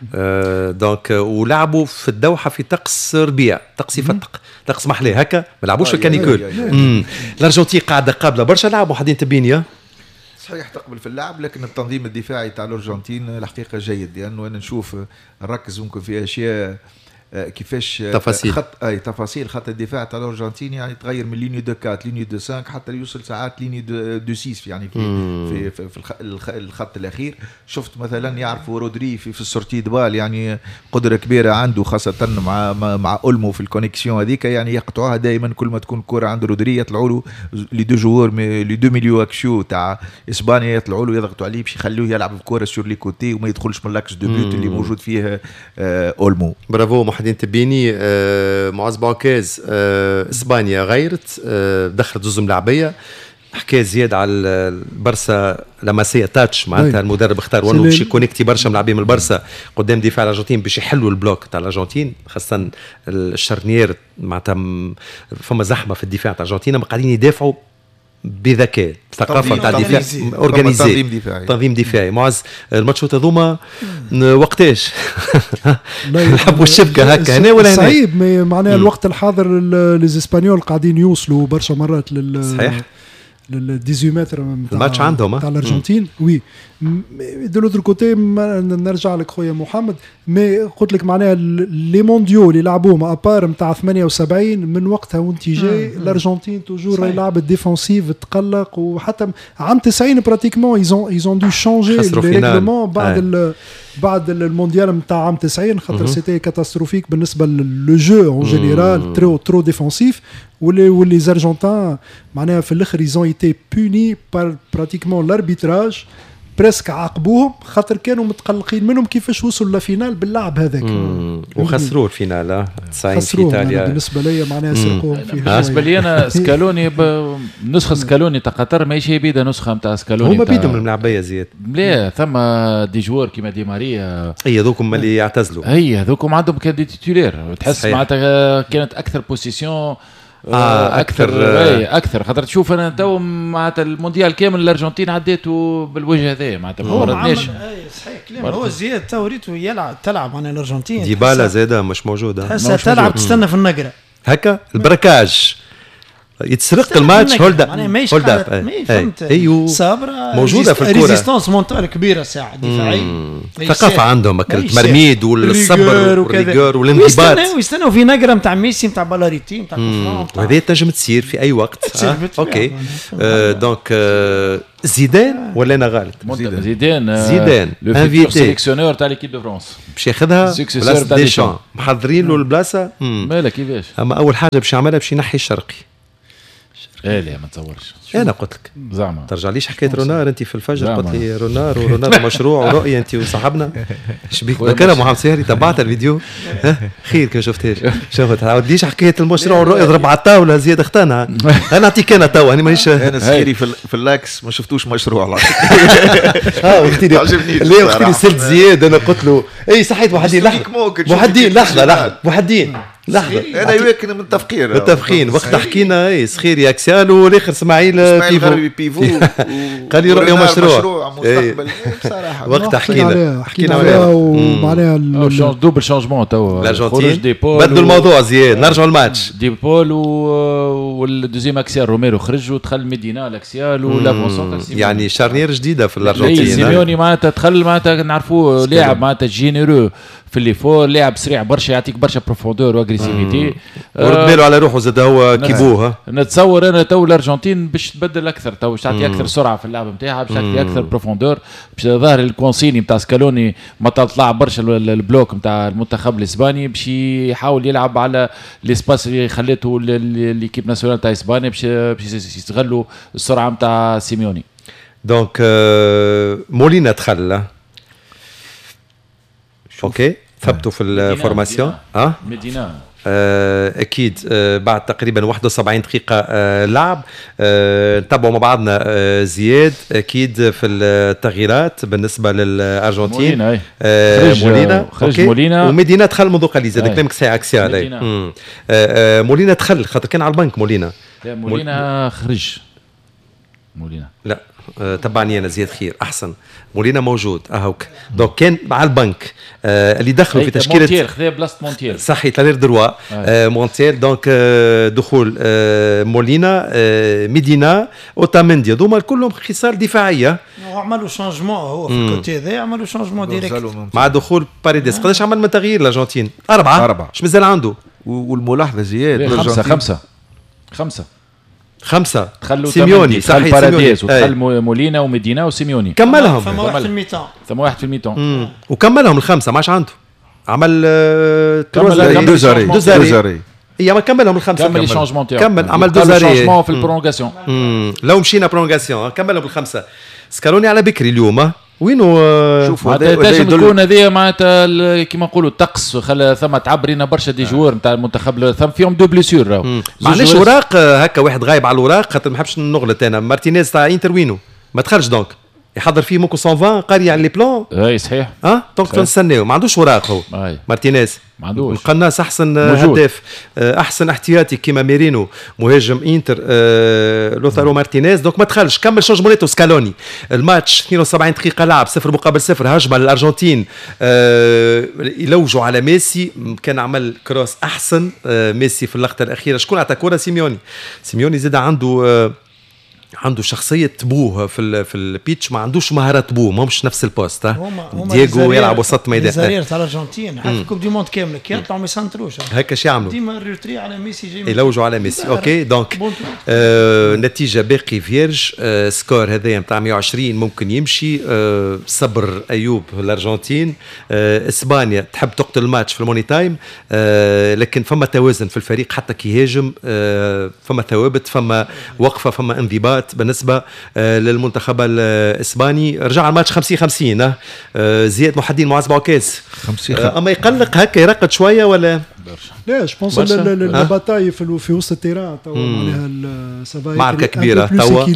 دونك ولعبوا في الدوحة في طقس ربيع طقس يفتق طقس محلاه هكا ما لعبوش في الكانيكول الأرجنتين قاعدة قابلة برشا لعبوا حدين تبينيا صحيح تقبل في اللعب لكن التنظيم الدفاعي تاع الارجنتين الحقيقه جيد لانه يعني انا نشوف نركز ممكن في اشياء كيفاش تفاصيل خط اي تفاصيل خط الدفاع تاع الارجنتين يعني تغير من لينيو دو أربعة لينيو دو خمسة حتى يوصل ساعات لينيو دو, دو ستة يعني في في, في, في الخط الاخير. شفت مثلا يعرفوا رودري في, في السورتي دبال يعني قدره كبيره عنده خاصه مع مع اولمو في الكونيكسيون هذيك يعني يقطعوها دائما كل ما تكون الكره عند رودري يطلعوا له لي دو جوور لي دو ميليو اكشيو تاع اسبانيا يطلعوا له يضغطوا عليه باش يخلوه يلعب الكره سور لي كوتي وما يدخلش من لاكس دو بيوت اللي موجود فيه اولمو. برافو محمد تبيني آه معز باوكاز آه اسبانيا غيرت آه دخلت زوز ملاعبيه حكى زياد على البرسا لمسيه تاتش معناتها المدرب اختار وانه باش يكونيكتي برشا ملاعبين من البرسا قدام دفاع الارجنتين باش يحلوا البلوك تاع الارجنتين خاصه الشرنيير معناتها فما زحمه في الدفاع تاع الارجنتين قاعدين يدافعوا بذكاء ثقافه تاع الدفاع اورغانيزي تنظيم دفاعي تنظيم دفاعي معز الماتشات هذوما وقتاش نحبوا الشبكه هكا هنا ولا هنا صعيب معناها الوقت الحاضر الاسبانيول قاعدين يوصلوا برشا مرات لل صحيح لل ثمانية عشر متر الماتش عندهم تاع الارجنتين وي دو لوتر كوتي نرجع لك خويا محمد مي قلت لك معناها لي مونديو اللي لعبوهم ابار نتاع ثمانية وسبعين من وقتها وانت جاي الارجنتين توجور يلعب الديفونسيف تقلق وحتى عام تسعين براتيكمون ايزون ايزون دو شانجي الريغلمون بعد بعد المونديال نتاع عام تسعين خاطر سيتي كاتاستروفيك بالنسبه لو جو اون جينيرال ترو ترو ديفونسيف واللي واللي زارجنتان معناها في الاخر ايزون ايتي بوني بار براتيكمون لاربيتراج بريسك عاقبوهم خاطر كانوا متقلقين منهم كيفاش وصلوا لفينال باللعب هذاك وخسروا الفينال تسعين في ايطاليا. بالنسبه لي معناها سرقوهم فيه. بالنسبه لي انا سكالوني نسخه سكالوني تاع قطر ماهيش بيدا نسخه نتاع سكالوني هما بيدهم من الملعبيه زياد. لا ثم دي جوار كيما دي ماريا هي هذوكم اللي يعتزلوا هي هذوكم عندهم كان دي تيتولير تحس معناتها كانت اكثر بوزيسيون آه اكثر اي اكثر خاطر تشوف انا تو معناتها المونديال كامل الارجنتين عديته بالوجه هذا معناتها ما وردناش. صحيح كلام هو زياد تو ريتو يلعب تلعب عن الارجنتين ديبالا زاده مش موجوده تحسها تلعب تستنى في النقره هكا البركاج يتسرق الماتش هولد اب هولد اب ايوه صابره موجوده في الكوره ريزيستانس مونتال كبيره ساعه دفاعيه ثقافه عندهم التمرميد والصبر والريغور والانضباط ويستنوا في نقره نتاع ميسي نتاع بالاريتي نتاع وهذه تنجم تصير في اي وقت آه. اوكي آه دونك آه زيدان ولا انا غلط زيدان زيدان انفيتي سيليكسيونور تاع ليكيب دو فرانس باش ياخذها بلاصه ديشان محضرين له البلاصه مالك كيفاش اما اول حاجه باش يعملها باش ينحي الشرقي. ايه لا ما تصورش انا قلت لك زعما ترجع ليش حكايه رونار انت في الفجر قلت لي رونار ورونار مشروع ورؤيه انت وصاحبنا ايش بيك ذكرها محمد سهري تبعت الفيديو خير كي ما شفتهاش شوفت تعاود ليش حكايه المشروع والرؤيه ضرب على الطاوله زياد اختانها انا نعطيك انا تو انا مانيش انا سهري في, في اللاكس ما شفتوش مشروع اه قلت لي ليه قلت لي سلت زياد انا قلت له اي صحيت وحدين لحظه وحدين لحظه لحظه وحدين لحظه انا وياك متفقين متفقين وقت حكينا اي سخير اكسيال والاخر اسماعيل بيفو بيفو قال لي رؤيه مشروع مشروع مستقبل بصراحه وقت حكينا حكينا عليها ومعناها دوبل شانجمون تو الارجنتين بدلوا الموضوع زياد نرجعوا الماتش ديبول والدوزيام اكسيال روميرو خرج ودخل ميدينا الاكسيال ولافونسون يعني شارنير جديده في الارجنتين. سيميوني معناتها دخل معناتها نعرفوه لاعب معناتها جينيرو في اللي فور لاعب سريع برشا يعطيك برشا بروفوندور واغريسيفيتي ورد باله على روحه زاد هو كيبوه. نتصور انا تو الارجنتين باش تبدل اكثر تو باش تعطي اكثر سرعه في اللعب نتاعها باش تعطي اكثر بروفوندور باش ظاهر الكونسيني نتاع سكالوني ما طلع برشا البلوك نتاع المنتخب الاسباني باش يحاول يلعب على ليسباس اللي خليته ليكيب ناسيونال تاع اسبانيا باش باش يستغلوا السرعه نتاع سيميوني. دونك مولينا دخل اوكي ثبتوا في الفورماسيون اه مدينة آه اكيد آه بعد تقريبا واحد وسبعين دقيقه آه لعب آه نتابعوا مع بعضنا آه زياد اكيد في التغييرات بالنسبه للارجنتين. مولينا آه خرج مولينا خرج مولينا ومدينه دخل منذ قليل زاد كلامك ساعه اكسيال مولينا. آه آه مولينا دخل خاطر كان على البنك مولينا. لا مولينا خرج مولينا لا أه تبعني انا زياد خير احسن مولينا موجود اهوك دونك كان على البنك أه اللي دخلوا في تشكيله مونتيل خذا بلاصه مونتيل صحيح تانير دروا أه مونتيل دونك أه دخول أه مولينا أه ميدينا اوتامندي هذوما كلهم خصال دفاعيه وعملوا شانجمون هو في الكوتي هذا عملوا شانجمون ديريكت مع دخول باريديس. قداش عمل من تغيير الارجنتين؟ اربعه اربعه مش مازال عنده والملاحظه زياد خمسه خمسه خمسه خمسه تخلوا سيميوني صحيح باراديس ودخل مولينا ومدينة وسيميوني كملهم ثم واحد في الميتان ثم واحد في الميتان وكملهم الخمسه ماش عنده عمل كمل دوزاري دوزاري هي ما كملهم الخمسه كمل الشانجمون تاعو كمل عمل دوزاري شانجمون في البرونغاسيون لو مشينا برونغاسيون كملهم بالخمسه سكالوني على بكري اليوم وينو شوف هذا تنجم تكون هذه معناتها كيما نقولوا الطقس خلى ثم تعبرينا برشا دي جوار نتاع المنتخب ثم فيهم دو بليسيور راهو معليش اوراق هكا واحد غايب على الاوراق خاطر ما نحبش نغلط انا مارتينيز تاع انتر وينو ما دخلش دونك يحضر فيه ممكن مية وعشرين قاري على لي بلون اي صحيح اه دونك نستناو ما عندوش اوراق هو أي. مارتينيز ما عندوش القناص احسن هداف احسن احتياطي كيما ميرينو مهاجم انتر آه لوثارو مارتينيز دونك ما دخلش كمل شونجمونيتو سكالوني الماتش اثنين وسبعين دقيقه لعب صفر مقابل صفر هجمه للارجنتين آه يلوجوا على ميسي كان عمل كروس احسن آه ميسي في اللقطه الاخيره شكون عطى كوره سيميوني سيميوني زاد عنده آه عنده شخصية بوه في ال في البيتش ما عندوش مهارات بوه ما همش نفس البوست ها دييغو يلعب وسط ميدان الجزائر تاع الارجنتين حتى كوب دي موند كامله كي يطلعوا ما يسنتروش هكا شي يعملوا ديما الريتري على ميسي جاي يلوجوا على ميسي اوكي دونك آه نتيجه باقي فيرج آه سكور هذايا نتاع مية وعشرين ممكن يمشي آه صبر ايوب الارجنتين آه اسبانيا تحب تقتل الماتش في الموني تايم آه لكن فما توازن في الفريق حتى كي يهاجم آه فما ثوابت فما وقفه فما انضباط انذارات بالنسبه للمنتخب الاسباني. رجع الماتش خمسين خمسين. زياد محي الدين معز بوعكاز خمسين اما يقلق هكا يرقد شويه ولا لا؟ جو بونس الباتاي في في وسط التيران تو معناها سافا معركه كبيره توا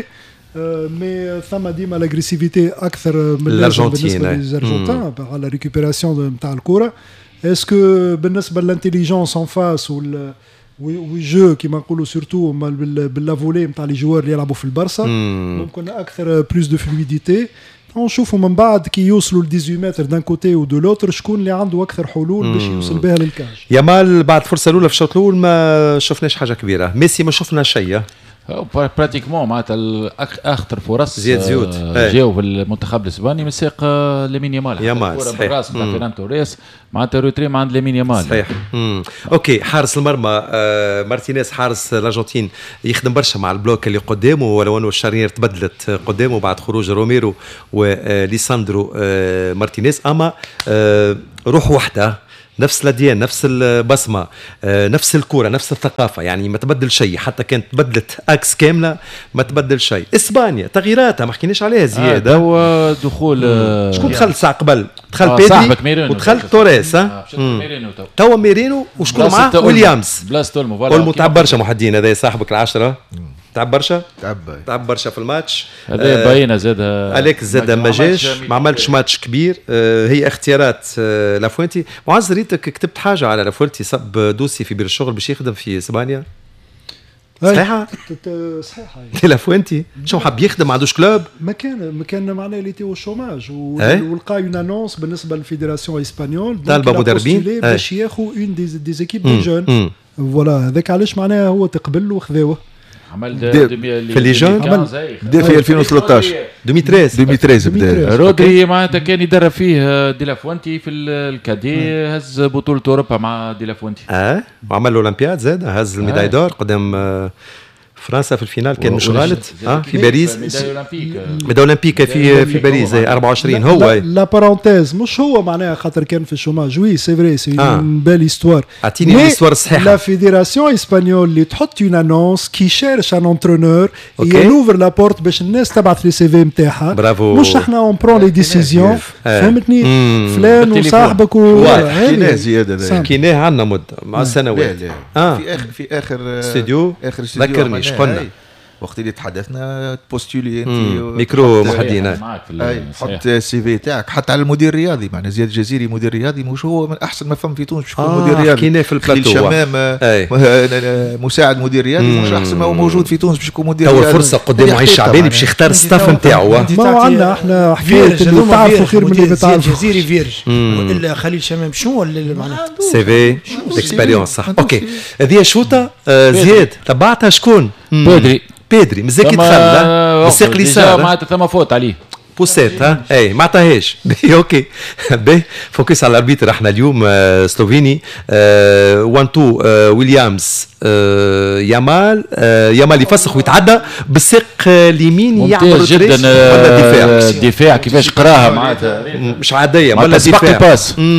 مي ثم ديما لاغريسيفيتي اكثر من الارجنتين بالنسبه للارجنتين على ريكوبيراسيون نتاع الكره. اسكو بالنسبه للانتيليجونس ان فاس وال وجو كيما نقولوا سورتو باللافولي نتاع لي جوار اللي يلعبوا في البرصا ممكن اكثر بلوس دو فلويديتي. نشوفوا من بعد كي يوصلوا ل ثمانية متر دان كوتي ودو لوتر شكون اللي عنده اكثر حلول باش يوصل بها للكاج. يامال بعد فرصه الاولى في الشوط الاول ما شفناش حاجه كبيره. ميسي ما شفنا شيء براتيكمون معناتها اخطر فرص زياد زيوت جاوا في المنتخب الاسباني من ساق لامين يامال. يامال صحيح بالراس نتاع فيران توريس معناتها روتري مع عند لامين يامال صحيح. مم. اوكي حارس المرمى آه مارتينيز حارس الارجنتين يخدم برشا مع البلوك اللي قدامه ولو انه الشرير تبدلت قدامه بعد خروج روميرو وليساندرو آه مارتينيز اما آه روح وحده نفس الاديان نفس البصمه نفس الكوره نفس الثقافه يعني ما تبدل شيء حتى كانت تبدلت اكس كامله ما تبدل شيء. اسبانيا تغييراتها ما حكيناش عليها زياده. آه دخول شكون دخل ساعه قبل؟ دخل آه بيدري ودخل توريس. ها توا ميرينو وشكون معاه؟ ويليامز بلاصه اولمو فوالا اولمو تعب برشا محدين هذا صاحبك العشره تعب برشا تعب تعب برشا في الماتش هذا باينه زاد عليك زاد ما جاش ما عملش ماتش كبير. آه هي اختيارات آه لافوينتي. معز ريتك كتبت حاجه على لافوينتي صب دوسي في بير الشغل باش يخدم في اسبانيا صحيحه صحيحه لافوينتي شو حاب يخدم ما عندوش كلوب ما كان ما كان معناه اللي تي الشوماج ولقى اون انونس بالنسبه للفيدراسيون اسبانيول طالبه مدربين باش ياخذ اون دي دي زيكيب دي جون فوالا هذاك علاش معناها هو تقبل وخذاوه عمل في لي جون بدا في ألفين وثلاثطاش ألفين وثلاثة ألفين وثلاثة بدا رودري معناتها كان يدرب فيه دي لافوينتي في الكادي هز بطولة اوروبا مع دي لافوينتي اه وعمل الاولمبياد زاد هز الميداي دور قدام فرنسا في الفينال كان مش غلط اه في باريس ميداي اولمبيك في في باريس أربعة وعشرين هو لا بارونتيز مش هو معناها خاطر كان في الشوماج وي سي فري سي اون بيل استوار اعطيني الاستوار الصحيحه. لا فيدراسيون اسبانيول اللي تحط اون انونس كي شيرش ان انترونور يوفر لا بورت باش الناس تبعث لي سي في نتاعها برافو مش احنا اون برون لي ديسيزيون فهمتني فلان وصاحبك حكيناه زياده حكيناه عندنا مده مع سنوات اه في اخر في اخر استوديو اخر استوديو ذكرني قلنا وقت اللي تحدثنا بوستولي انت ميكرو محدينا حط السي في تاعك حتى على المدير الرياضي معنا زياد الجزيري مدير رياضي مش هو من احسن ما فهم في تونس باش يكون آه مدير رياضي. حكينا في البلاتو شمام مساعد مدير رياضي مش احسن ما هو موجود في تونس باش يكون مدير رياضي. هو فرصه قدامه عيش شعباني باش يختار الستاف نتاعو. ما عندنا احنا حكايه اللي تعرفوا خير من اللي بتعرفوا. الجزيري فيرج ولا خليل شمام شنو اللي معناتها سي في اكسبيريونس صح. اوكي هذه شوطه زياد تبعتها شكون؟ بودري بيدري مزاك يدخل مساق اليسار معناتها ثم فوت عليه بوسيت ها اي ما عطاهاش اوكي باهي فوكس على الاربيتر احنا اليوم آه سلوفيني آه وان تو آه ويليامز آه يامال آه يامال يفسخ ويتعدى بالساق اليمين يعمل جدا آه الدفاع كيفاش قراها معناتها مش عاديه ولا دفاع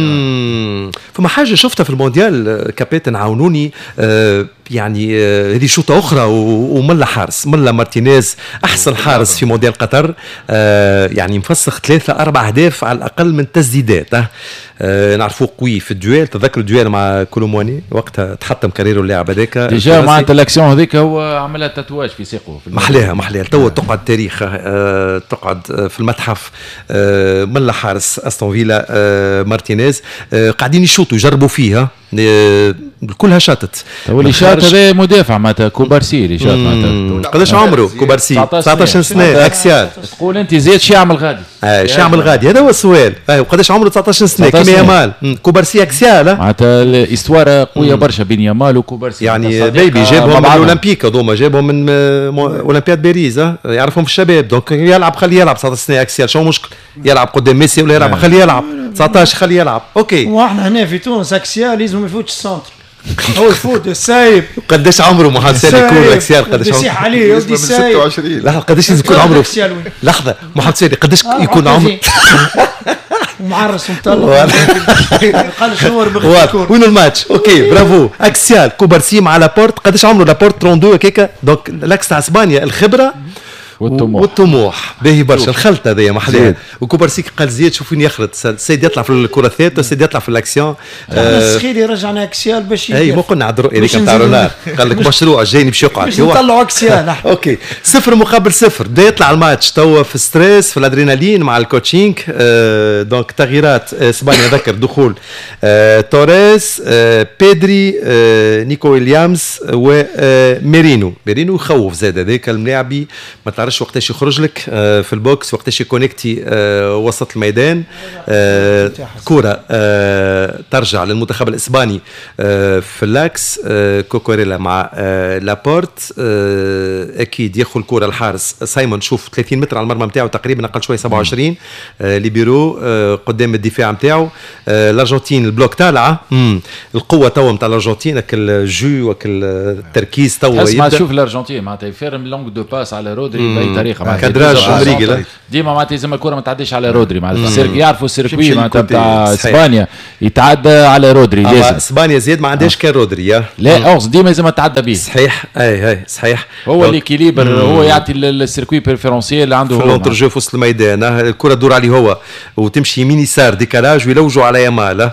فما حاجه شفتها في المونديال كابتن عاونوني آه يعني هذه شوطه اخرى وملا حارس ملا مارتينيز احسن حارس في مونديال قطر آه يعني مفسخ ثلاثه اربع اهداف على الاقل من تسديدات آه نعرفوه قوي في الدويل. تذكر الدويل مع كولومواني وقتها تحطم كاريرو اللاعب هذاك ديجا معناتها الاكسيون هذيك هو عملها تاتواج في ساقه محلاها محلاها توا تقعد تاريخ آه تقعد في المتحف آه ملا حارس استون فيلا آه مارتينيز آه قاعدين يشوطوا يجربوا فيها آه كلها شاتت. واللي شات هذا مدافع معناتها كوبارسي اللي شات معناتها قداش عمره كوبارسي؟ تسعطاش سنه اكسيال. تقول انت زيد شو يعمل غادي؟ اه شو يعمل غادي هذا هو السؤال. اه وقداش عمره تسعطاش سنه كيما يامال كوبارسي اكسيال معناتها الاستواره قويه برشا بين يامال وكوبارسي يعني بيبي جابهم من الاولمبيك هذوما جابهم من اولمبياد باريس يعرفهم في الشباب دونك يلعب خليه يلعب تسعطاش سنه اكسيال شو مشكل يلعب قدام ميسي ولا يلعب خليه يلعب تسعطاش خليه يلعب اوكي. واحنا هنا في تونس اكسيال لازم ما يفوتش السنتر هو يفوت السايب. قداش عمره محمد سالم يكون اكسيال قداش عمره؟ يصيح عليه يودي السايب لحظه قداش يكون عمره؟ لحظه محمد سالم قداش يكون عمره؟ ومعرس ومطلع قال شنو ربح وين الماتش اوكي برافو اكسيال كوبارسي مع لابورت قداش عمره لابورت ثلاثة وثلاثين هكاك دونك لاكس تاع اسبانيا الخبره والطموح والطموح باهي برشا الخلطه هذيا محلاها وكوبارسيك قال زياد شوف وين يخرط السيد يطلع في الكره الثابته السيد يطلع في الاكسيون السخيري رجعنا اكسيال باش اي ما قلنا على الرؤيه هذيك نتاع رونار قال لك مشروع جايني باش يقعد باش نطلعوا اكسيال اوكي صفر مقابل صفر بدا يطلع الماتش توا في ستريس في الادرينالين مع الكوتشينغ دونك تغييرات اسبانيا ذكر دخول توريس بيدري نيكو ويليامز وميرينو ميرينو يخوف زاد هذاك الملاعبي ما تعرفش وقتاش يخرج لك في البوكس وقتاش يكونكتي وسط الميدان كرة ترجع للمنتخب الإسباني في اللاكس كوكوريلا مع لابورت أكيد يدخل كرة الحارس سايمون شوف ثلاثين متر على المرمى نتاعو تقريبا أقل شوي سبعة وعشرين ليبيرو قدام الدفاع نتاعو الأرجنتين البلوك طالعة القوة توا نتاع الأرجنتين الجو والتركيز توا يبدأ تشوف الأرجنتين معناتها يفيرم لونغ دو باس على رودري بأي طريقة كادراج أمريكي ديما معناتها لازم الكرة ما تعديش على رودري معناتها يعرفوا السيركوي معناتها نتاع اسبانيا يتعدى على رودري لازم اسبانيا زياد ما عندهاش كان رودري لا اورز ديما لازم تتعدى به صحيح اي اي صحيح هو ليكيليبر هو يعطي السيركوي بريفيرونسيال اللي عنده في لونترجو في وسط الميدان الكرة تدور عليه هو وتمشي يمين يسار ديكالاج ويلوجوا على يامال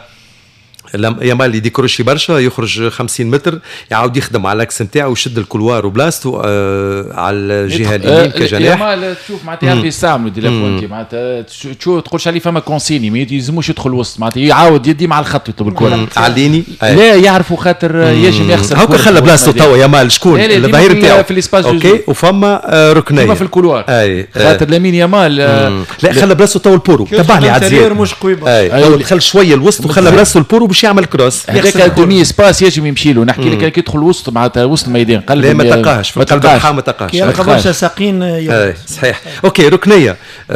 يامال يديكروشي برشا يخرج خمسين متر يعاود يخدم على الاكس نتاعو ويشد الكولوار وبلاصتو آه على الجهه اليمين كجناح يامال تشوف معناتها يعرف يستعمل دي لافونتي معناتها تشوف تقولش عليه فما كونسيني ما يلزموش يدخل وسط معناتها يعاود يدي مع الخط يطلب الكره عليني لا يعرفوا خاطر يجم يخسر هاكا خلى بلاصتو توا يامال شكون الظهير نتاعو في الاسباس اوكي وفما ركنيه فما في الكولوار خاطر لامين يامال لا خلى بلاصتو توا البورو تبعني عاد زياد مش قوي دخل شويه الوسط وخلى بلاصتو البورو باش يعمل كروس هذاك الدومي سباس يجم يمشي له نحكي لك كي يدخل وسط معناتها وسط الميدان قلب لا ما تلقاهش في قلب الحا ما تلقاهش يا برشا ساقين صحيح اوكي ركنيه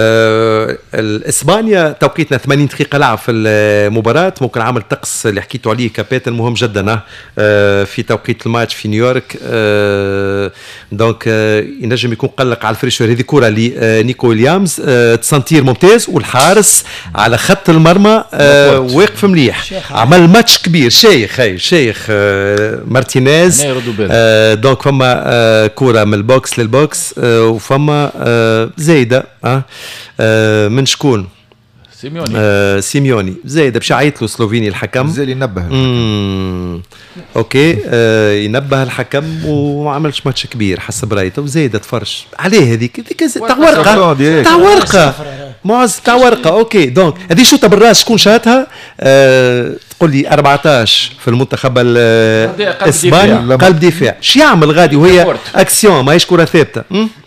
آه الاسبانيا توقيتنا ثمانين دقيقه لعب في المباراه ممكن عامل طقس اللي حكيتوا عليه كابيتن مهم جدا آه في توقيت الماتش في نيويورك آه دونك آه ينجم يكون قلق على الفريشور هذه كره لنيكو ويليامز آه تسنتير ممتاز والحارس على خط المرمى آه واقف مليح عمل ماتش كبير شيخ هاي شيخ آه مارتينيز آه دونك فما آه كرة من البوكس للبوكس آه وفما آه زايدة آه آه من شكون سيميوني آه سيميوني زايدة باش يعيط له سلوفيني الحكم زي ينبه اوكي آه ينبه الحكم وما عملش ماتش كبير حسب رايته وزايدة تفرج عليه هذيك هذيك تاع ورقة تاع ورقة معز تاع ورقة اوكي دونك هذه شوطة بالراس شكون شاتها آه تقول لي أربعطاش في المنتخب الاسباني قلب دفاع شو يعمل غادي وهي اكسيون ماهيش كرة ثابتة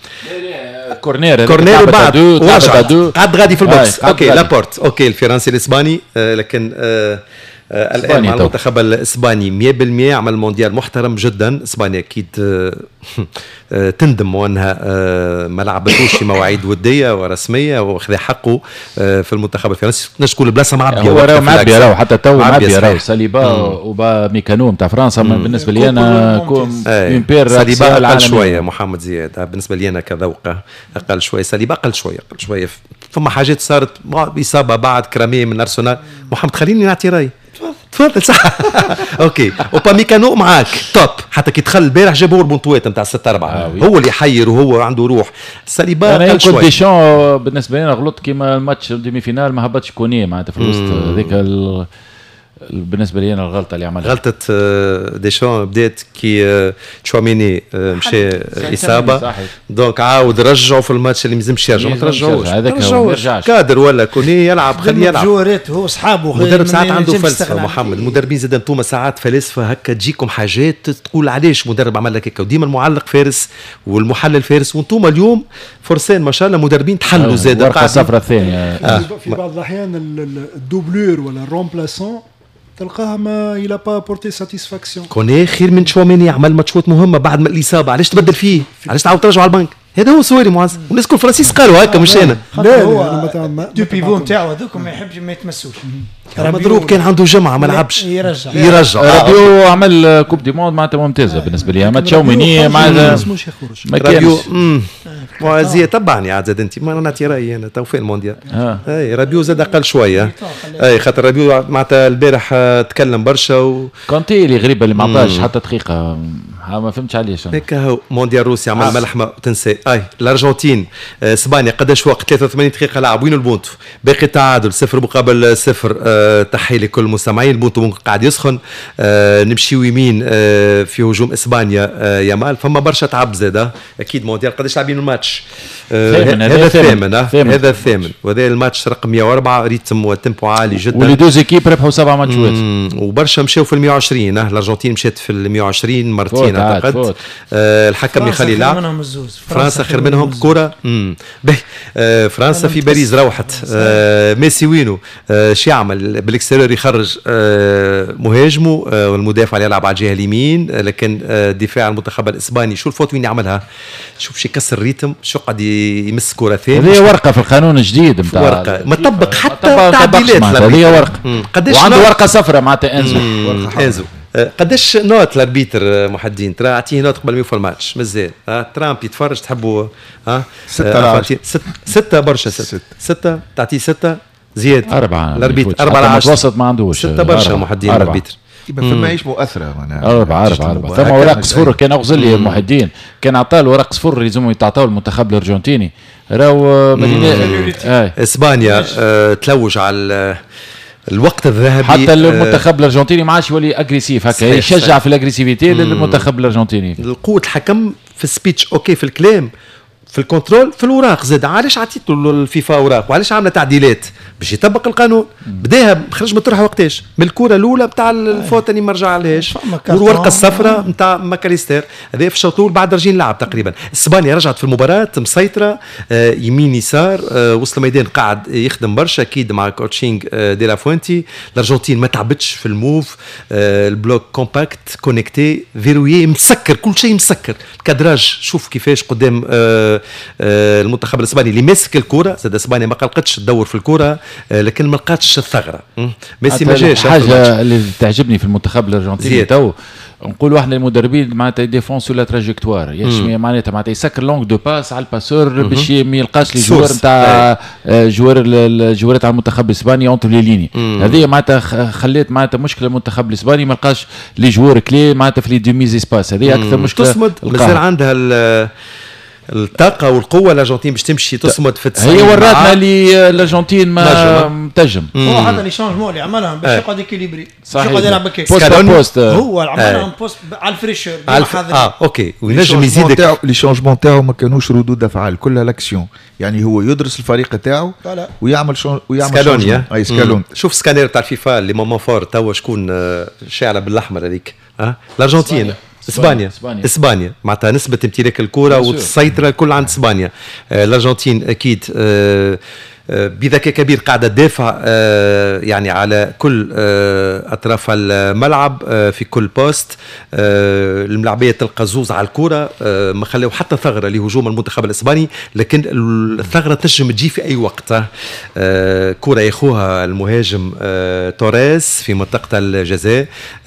كورنير كورنير وبعد ورجع قعد غادي في البوكس اوكي لابورت اوكي الفرنسي الاسباني آه لكن آه آه الان مع المنتخب الاسباني مية بالمية عمل مونديال محترم جدا. اسبانيا اكيد آه آه تندم وانها آه ما لعبتوش في مواعيد وديه ورسميه واخذ حقه آه في المنتخب الفرنسي. ناش تقول البلاصه معبيه هو راهو معبيه راهو حتى تو معبيه راهو ساليبا وبا ميكانو نتاع فرنسا بالنسبه لي انا كوم امبير ساليبا اقل شويه محمد زياد بالنسبه لي انا كذوقه اقل شويه ساليبا اقل شويه اقل شويه فما حاجات صارت اصابه بعد كرامي من ارسنال. محمد خليني نعطي راي تفضل صح اوكي وباميكانو معاك توب حتى كي دخل البارح جاب هو البونطوات نتاع ستة أربعة آه هو اللي يحير وهو عنده روح. ساليبا انا كنت ديشان بالنسبه لي انا غلطت كيما الماتش ديمي فينال ما هبطش كوني معناتها في الوسط هذيك ال... بالنسبه لي انا الغلطه اللي عملها غلطه ديشان بدات كي تشواميني مشى اصابه دونك عاود رجعوا في الماتش اللي ما لازمش يرجع ما ترجعوش هذاك كادر ولا كوني يلعب خليه يلعب جوارات هو اصحابه مدرب ساعات عنده فلسفه محمد المدربين زاد انتم ساعات فلسفه هكا تجيكم حاجات تقول علاش مدرب عمل لك هكا وديما المعلق فارس والمحلل فارس وانتم اليوم فرسان ما شاء الله مدربين تحلوا زاد ورقه صفراء الثانيه آه. في بعض الاحيان الدوبلور ولا الرومبلاسون تلقاها ما الى با بورتي ساتيسفاكسيون. كوني خير من تشواميني عمل ماتشات مهمه بعد ما الاصابه علاش تبدل فيه علاش تعاود ترجعوا على البنك هذا هو سوري معز والناس كل فرنسيس قالوا هكا مش انا لا لا دو بيفو نتاعو هذوك ما يحبش ما يتمسوش مضروب كان عنده جمعه ما لعبش يرجع يرجع رابيو عمل كوب دي موند معناتها ممتازه بالنسبه لي ما تشاوميني مع ما اسموش يخرج رابيو معزيه تبعني عاد زاد انت ما نعطي رايي انا تو في المونديال آه. اي رابيو زاد اقل شويه اي خاطر رابيو معناتها البارح تكلم برشا و كونتي اللي غريبه اللي ما عطاش حتى دقيقه ما فهمتش علاش هيك هو مونديال روسيا عمل ملحمه وتنسى اي الارجنتين اسبانيا قداش وقت ثلاثة وثمانين دقيقه لعب وين البونتو باقي تعادل صفر مقابل صفر. أه تحيه لكل المستمعين البونتو قاعد يسخن. أه نمشيو يمين أه في هجوم اسبانيا أه يامال فما برشا تعب زاده اكيد مونديال قداش لاعبين الماتش أه هذا الثامن هذا الثامن وهذا الماتش رقم مية وأربعة ريتم وتيمبو عالي جدا ولي دوز ايكيب ربحوا سبع ماتشات وبرشا مشاو في ال مية وعشرين الارجنتين مشات في ال مية وعشرين مرتين اعتقد. أه الحكم يخلي يلعب فرنسا خير منهم كره باهي. أه فرنسا في باريس روحت. أه ميسي وينو أه شو يعمل بالاكستيريور يخرج أه مهاجمه أه والمدافع اللي يلعب على الجهه اليمين أه لكن أه دفاع المنتخب الاسباني شو الفوت وين يعملها شوف شي كسر الريتم شو قاعد يمس كره ثانيه هذه ورقه في القانون الجديد نتاع ورقه ما طبق حتى تعديلات هذه ورقه قداش وعنده ورقه صفراء معناتها انزو انزو قداش نوت الاربيتر محدين ترى اعطيه نوت قبل ما يوفى الماتش مازال ها ترامب يتفرج تحبوا ها ستة ستة برشا ستة ستة تعطيه ستة زياد أربعة الاربيتر أربعة على عشرة متوسط ما عندوش ستة برشا محدين الاربيتر ما هيش مؤثرة معناها أربعة أربعة أربعة ثم ورق صفر كان أغزل لي محدين كان عطاه ورق صفر يلزموا يتعطاو المنتخب الأرجنتيني راهو مدينة إسبانيا آه تلوج على الوقت الذهبي حتى المنتخب الارجنتيني ما عادش يولي اجريسيف هكا يشجع في الاجريسيفيتي للمنتخب الارجنتيني. قوه الحكم في السبيتش اوكي في الكلام في الكنترول في الوراق زاد علاش عطيتوا الفيفا اوراق وعلاش عامله تعديلات باش يطبق القانون بداها خرج من طرحه وقتاش من الكره الاولى نتاع الفوت اللي ما رجعلهاش والورقه الصفراء نتاع ماكاليستر هذا في الشوط الاول بعد رجين لعب تقريبا. اسبانيا رجعت في المباراه مسيطره آه يمين يسار آه وسط الميدان قاعد يخدم برشا اكيد مع كوتشينغ آه دي لافوينتي. الارجنتين ما تعبتش في الموف آه البلوك كومباكت كونيكتي فيرويي مسكر كل شيء مسكر الكادراج شوف كيفاش قدام آه آه المنتخب الاسباني اللي ماسك الكره زاد اسبانيا ما قلقتش تدور في الكره آه لكن ما لقاتش الثغره. ميسي ما جاش. حاجه اللي تعجبني في المنتخب الارجنتيني تو نقولوا احنا المدربين معناتها ديفون سو لا تراجيكتوار يعني معناتها معناتها يسكر لونغ دو باس على الباسور باش ما يلقاش لي جوار نتاع جوار الجوارات على المنتخب الاسباني اونتر لي ليني هذه معناتها خلات معناتها مشكله المنتخب الاسباني ما لقاش لي جوار كلي معناتها في لي دوميز اسباس هذه اكثر مشكله تصمد مازال عندها الطاقة والقوة الأرجنتين باش تمشي تصمد في التسعين. هي وراتنا اللي الأرجنتين ما تنجم. هو هذا اللي شانجمون اللي عملها باش يقعد يكيليبري. صحيح. يقعد يلعب كيف. بوست بوست. هو عملها بوست على الفريشر. اه اوكي وينجم يزيدك. لي شانجمون تاعو ما كانوش ردود أفعال كلها لاكسيون يعني هو يدرس الفريق تاعو ويعمل شون ويعمل سكالونيا. اي سكالون. شوف سكانير تاع الفيفا اللي مومون فور توا شكون شاعلة بالأحمر هذيك ها الأرجنتين. اسبانيا اسبانيا, إسبانيا. معناتها نسبه امتلاك الكره والسيطره كل عند اسبانيا. آه الارجنتين اكيد آه بذكاء كبير قاعدة تدافع يعني على كل أطراف الملعب في كل بوست. الملاعبية تلقى زوز على الكرة ما خلوا حتى ثغرة لهجوم المنتخب الإسباني لكن الثغرة تنجم تجي في أي وقت. كرة ياخوها المهاجم توريس في منطقة الجزاء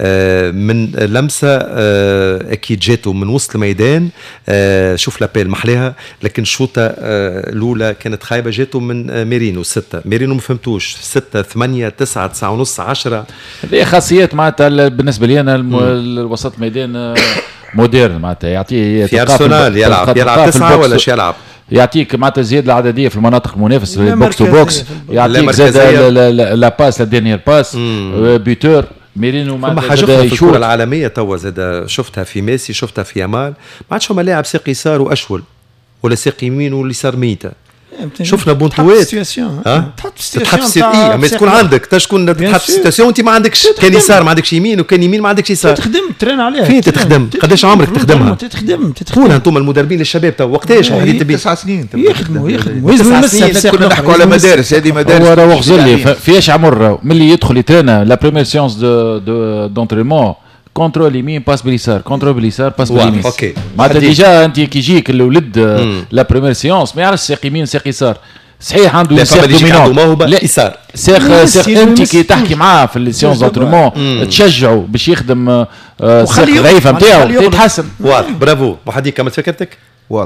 من لمسة أكيد جاته من وسط الميدان شوف لابيل محلها لكن الشوطة الأولى كانت خايبة جاته من ميرينو ستة ميرينو ما فهمتوش ستة ثمانية تسعة تسعة ونص عشرة. هذه خاصيات معناتها بالنسبة لي أنا الوسط ميدان موديرن معناتها يعطيه في أرسنال يلعب يلعب تسعة ولا شو يلعب يعطيك معناتها زيادة العددية في المناطق المنافسة بوكس تو بوكس يعطيك زاد لا باس لا ديرنيير باس بيتور ميرينو ما حاجة في الكرة العالمية توا زاد شفتها في ميسي شفتها في يامال ما عادش هما لاعب ساق يسار وأشول ولا ساق يمين ولا يسار ميتة شفنا بونتوات ها تحط في سيتياسيون اي اما تكون عندك تشكون تحط في سيتياسيون انت ما عندكش كان يسار ما عندكش يمين وكان يمين ما عندكش يسار تخدم ترين عليها فين تخدم قداش عمرك تخدمها تخدم تخدم قولها انتم المدربين للشباب تو وقتاش هذه تبي تسع سنين يخدموا يخدموا تسع سنين كنا نحكوا على مدارس هذه مدارس هو راه غزلي في ايش عمر ملي يدخل يترينا لا بريمير سيونس دو دونترينمون كونترول يمين باس باليسار كونترول باليسار باس باليمين اوكي معناتها ديجا انت كي يجيك الولد لا بريمير سيونس ما يعرفش ساق يمين ساق يسار صحيح عنده ساق دومينون موهبه لا يسار ساق ساق انت كي تحكي معاه في السيونس دونترينمون تشجعه باش يخدم ساق ضعيفه نتاعو يتحسن واضح برافو وحديك كملت فكرتك واضح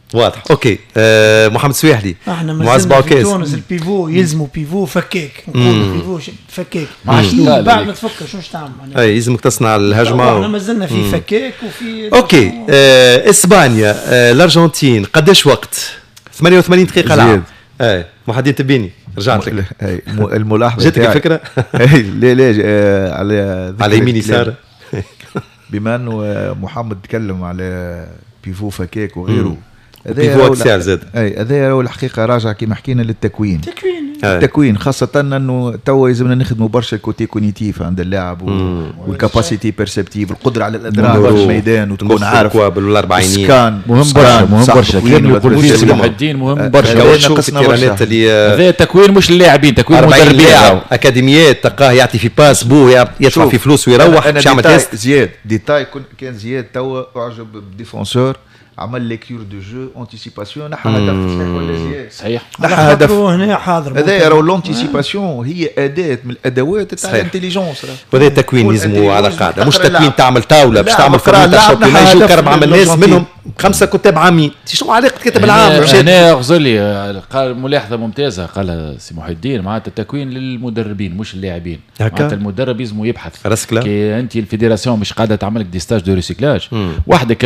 واضح. اوكي أه محمد سويحلي احنا مازلنا في تونس البيفو يلزموا بيفو فكاك نقولوا بيفو فكاك بعد ما تفكر شنو تعمل اي يلزمك تصنع الهجمه احنا مازلنا في فكاك وفي اوكي أه اسبانيا أه الارجنتين قداش وقت؟ ثمانية وثمانين دقيقه لعب. اي محمد تبيني رجعت لك الملاحظه جاتك الفكره. اي لا لا آه على على يمين يسار. بما انه محمد تكلم على بيفو فكاك وغيره بيفو اكسير زاد. اي هذا هو الحقيقه راجع كيما حكينا للتكوين. تكوين التكوين خاصه انه توا لازمنا نخدموا برشا كوتي كونيتيف عند اللاعب والكاباسيتي بيرسبتيف القدره على الادراك في الميدان وتكون عارف بالاربعينيه مهم برشا مهم برشا كلام يقول فيه سلام الدين مهم برشا. هذا تكوين مش اللاعبين تكوين مدربين اكاديميات تلقاه يعطي في باس بو يدفع في فلوس ويروح باش يعمل تيست. زياد ديتاي كان زياد توا اعجب بديفونسور عمل ليكتور دو جو انتيسيباسيون نحى هدف صحيح ولا زياد؟ صحيح نحى هدف هنا حاضر. هذا راهو لونتيسيباسيون هي اداه من الادوات تاع الانتيليجنس. وهذا تكوين يلزموا على قاعده مش تكوين تعمل طاوله باش تعمل فريق شامبيون يجوا كرم عمل ناس منهم خمسه كتاب عامين. شنو علاقه كتاب العام؟ هنا غزلي قال ملاحظه ممتازه قالها سي محي الدين معناتها التكوين للمدربين مش اللاعبين. معناتها المدرب لازم يبحث كي انت الفيدراسيون مش قاعده تعمل لك دي ستاج دو ريسيكلاج وحده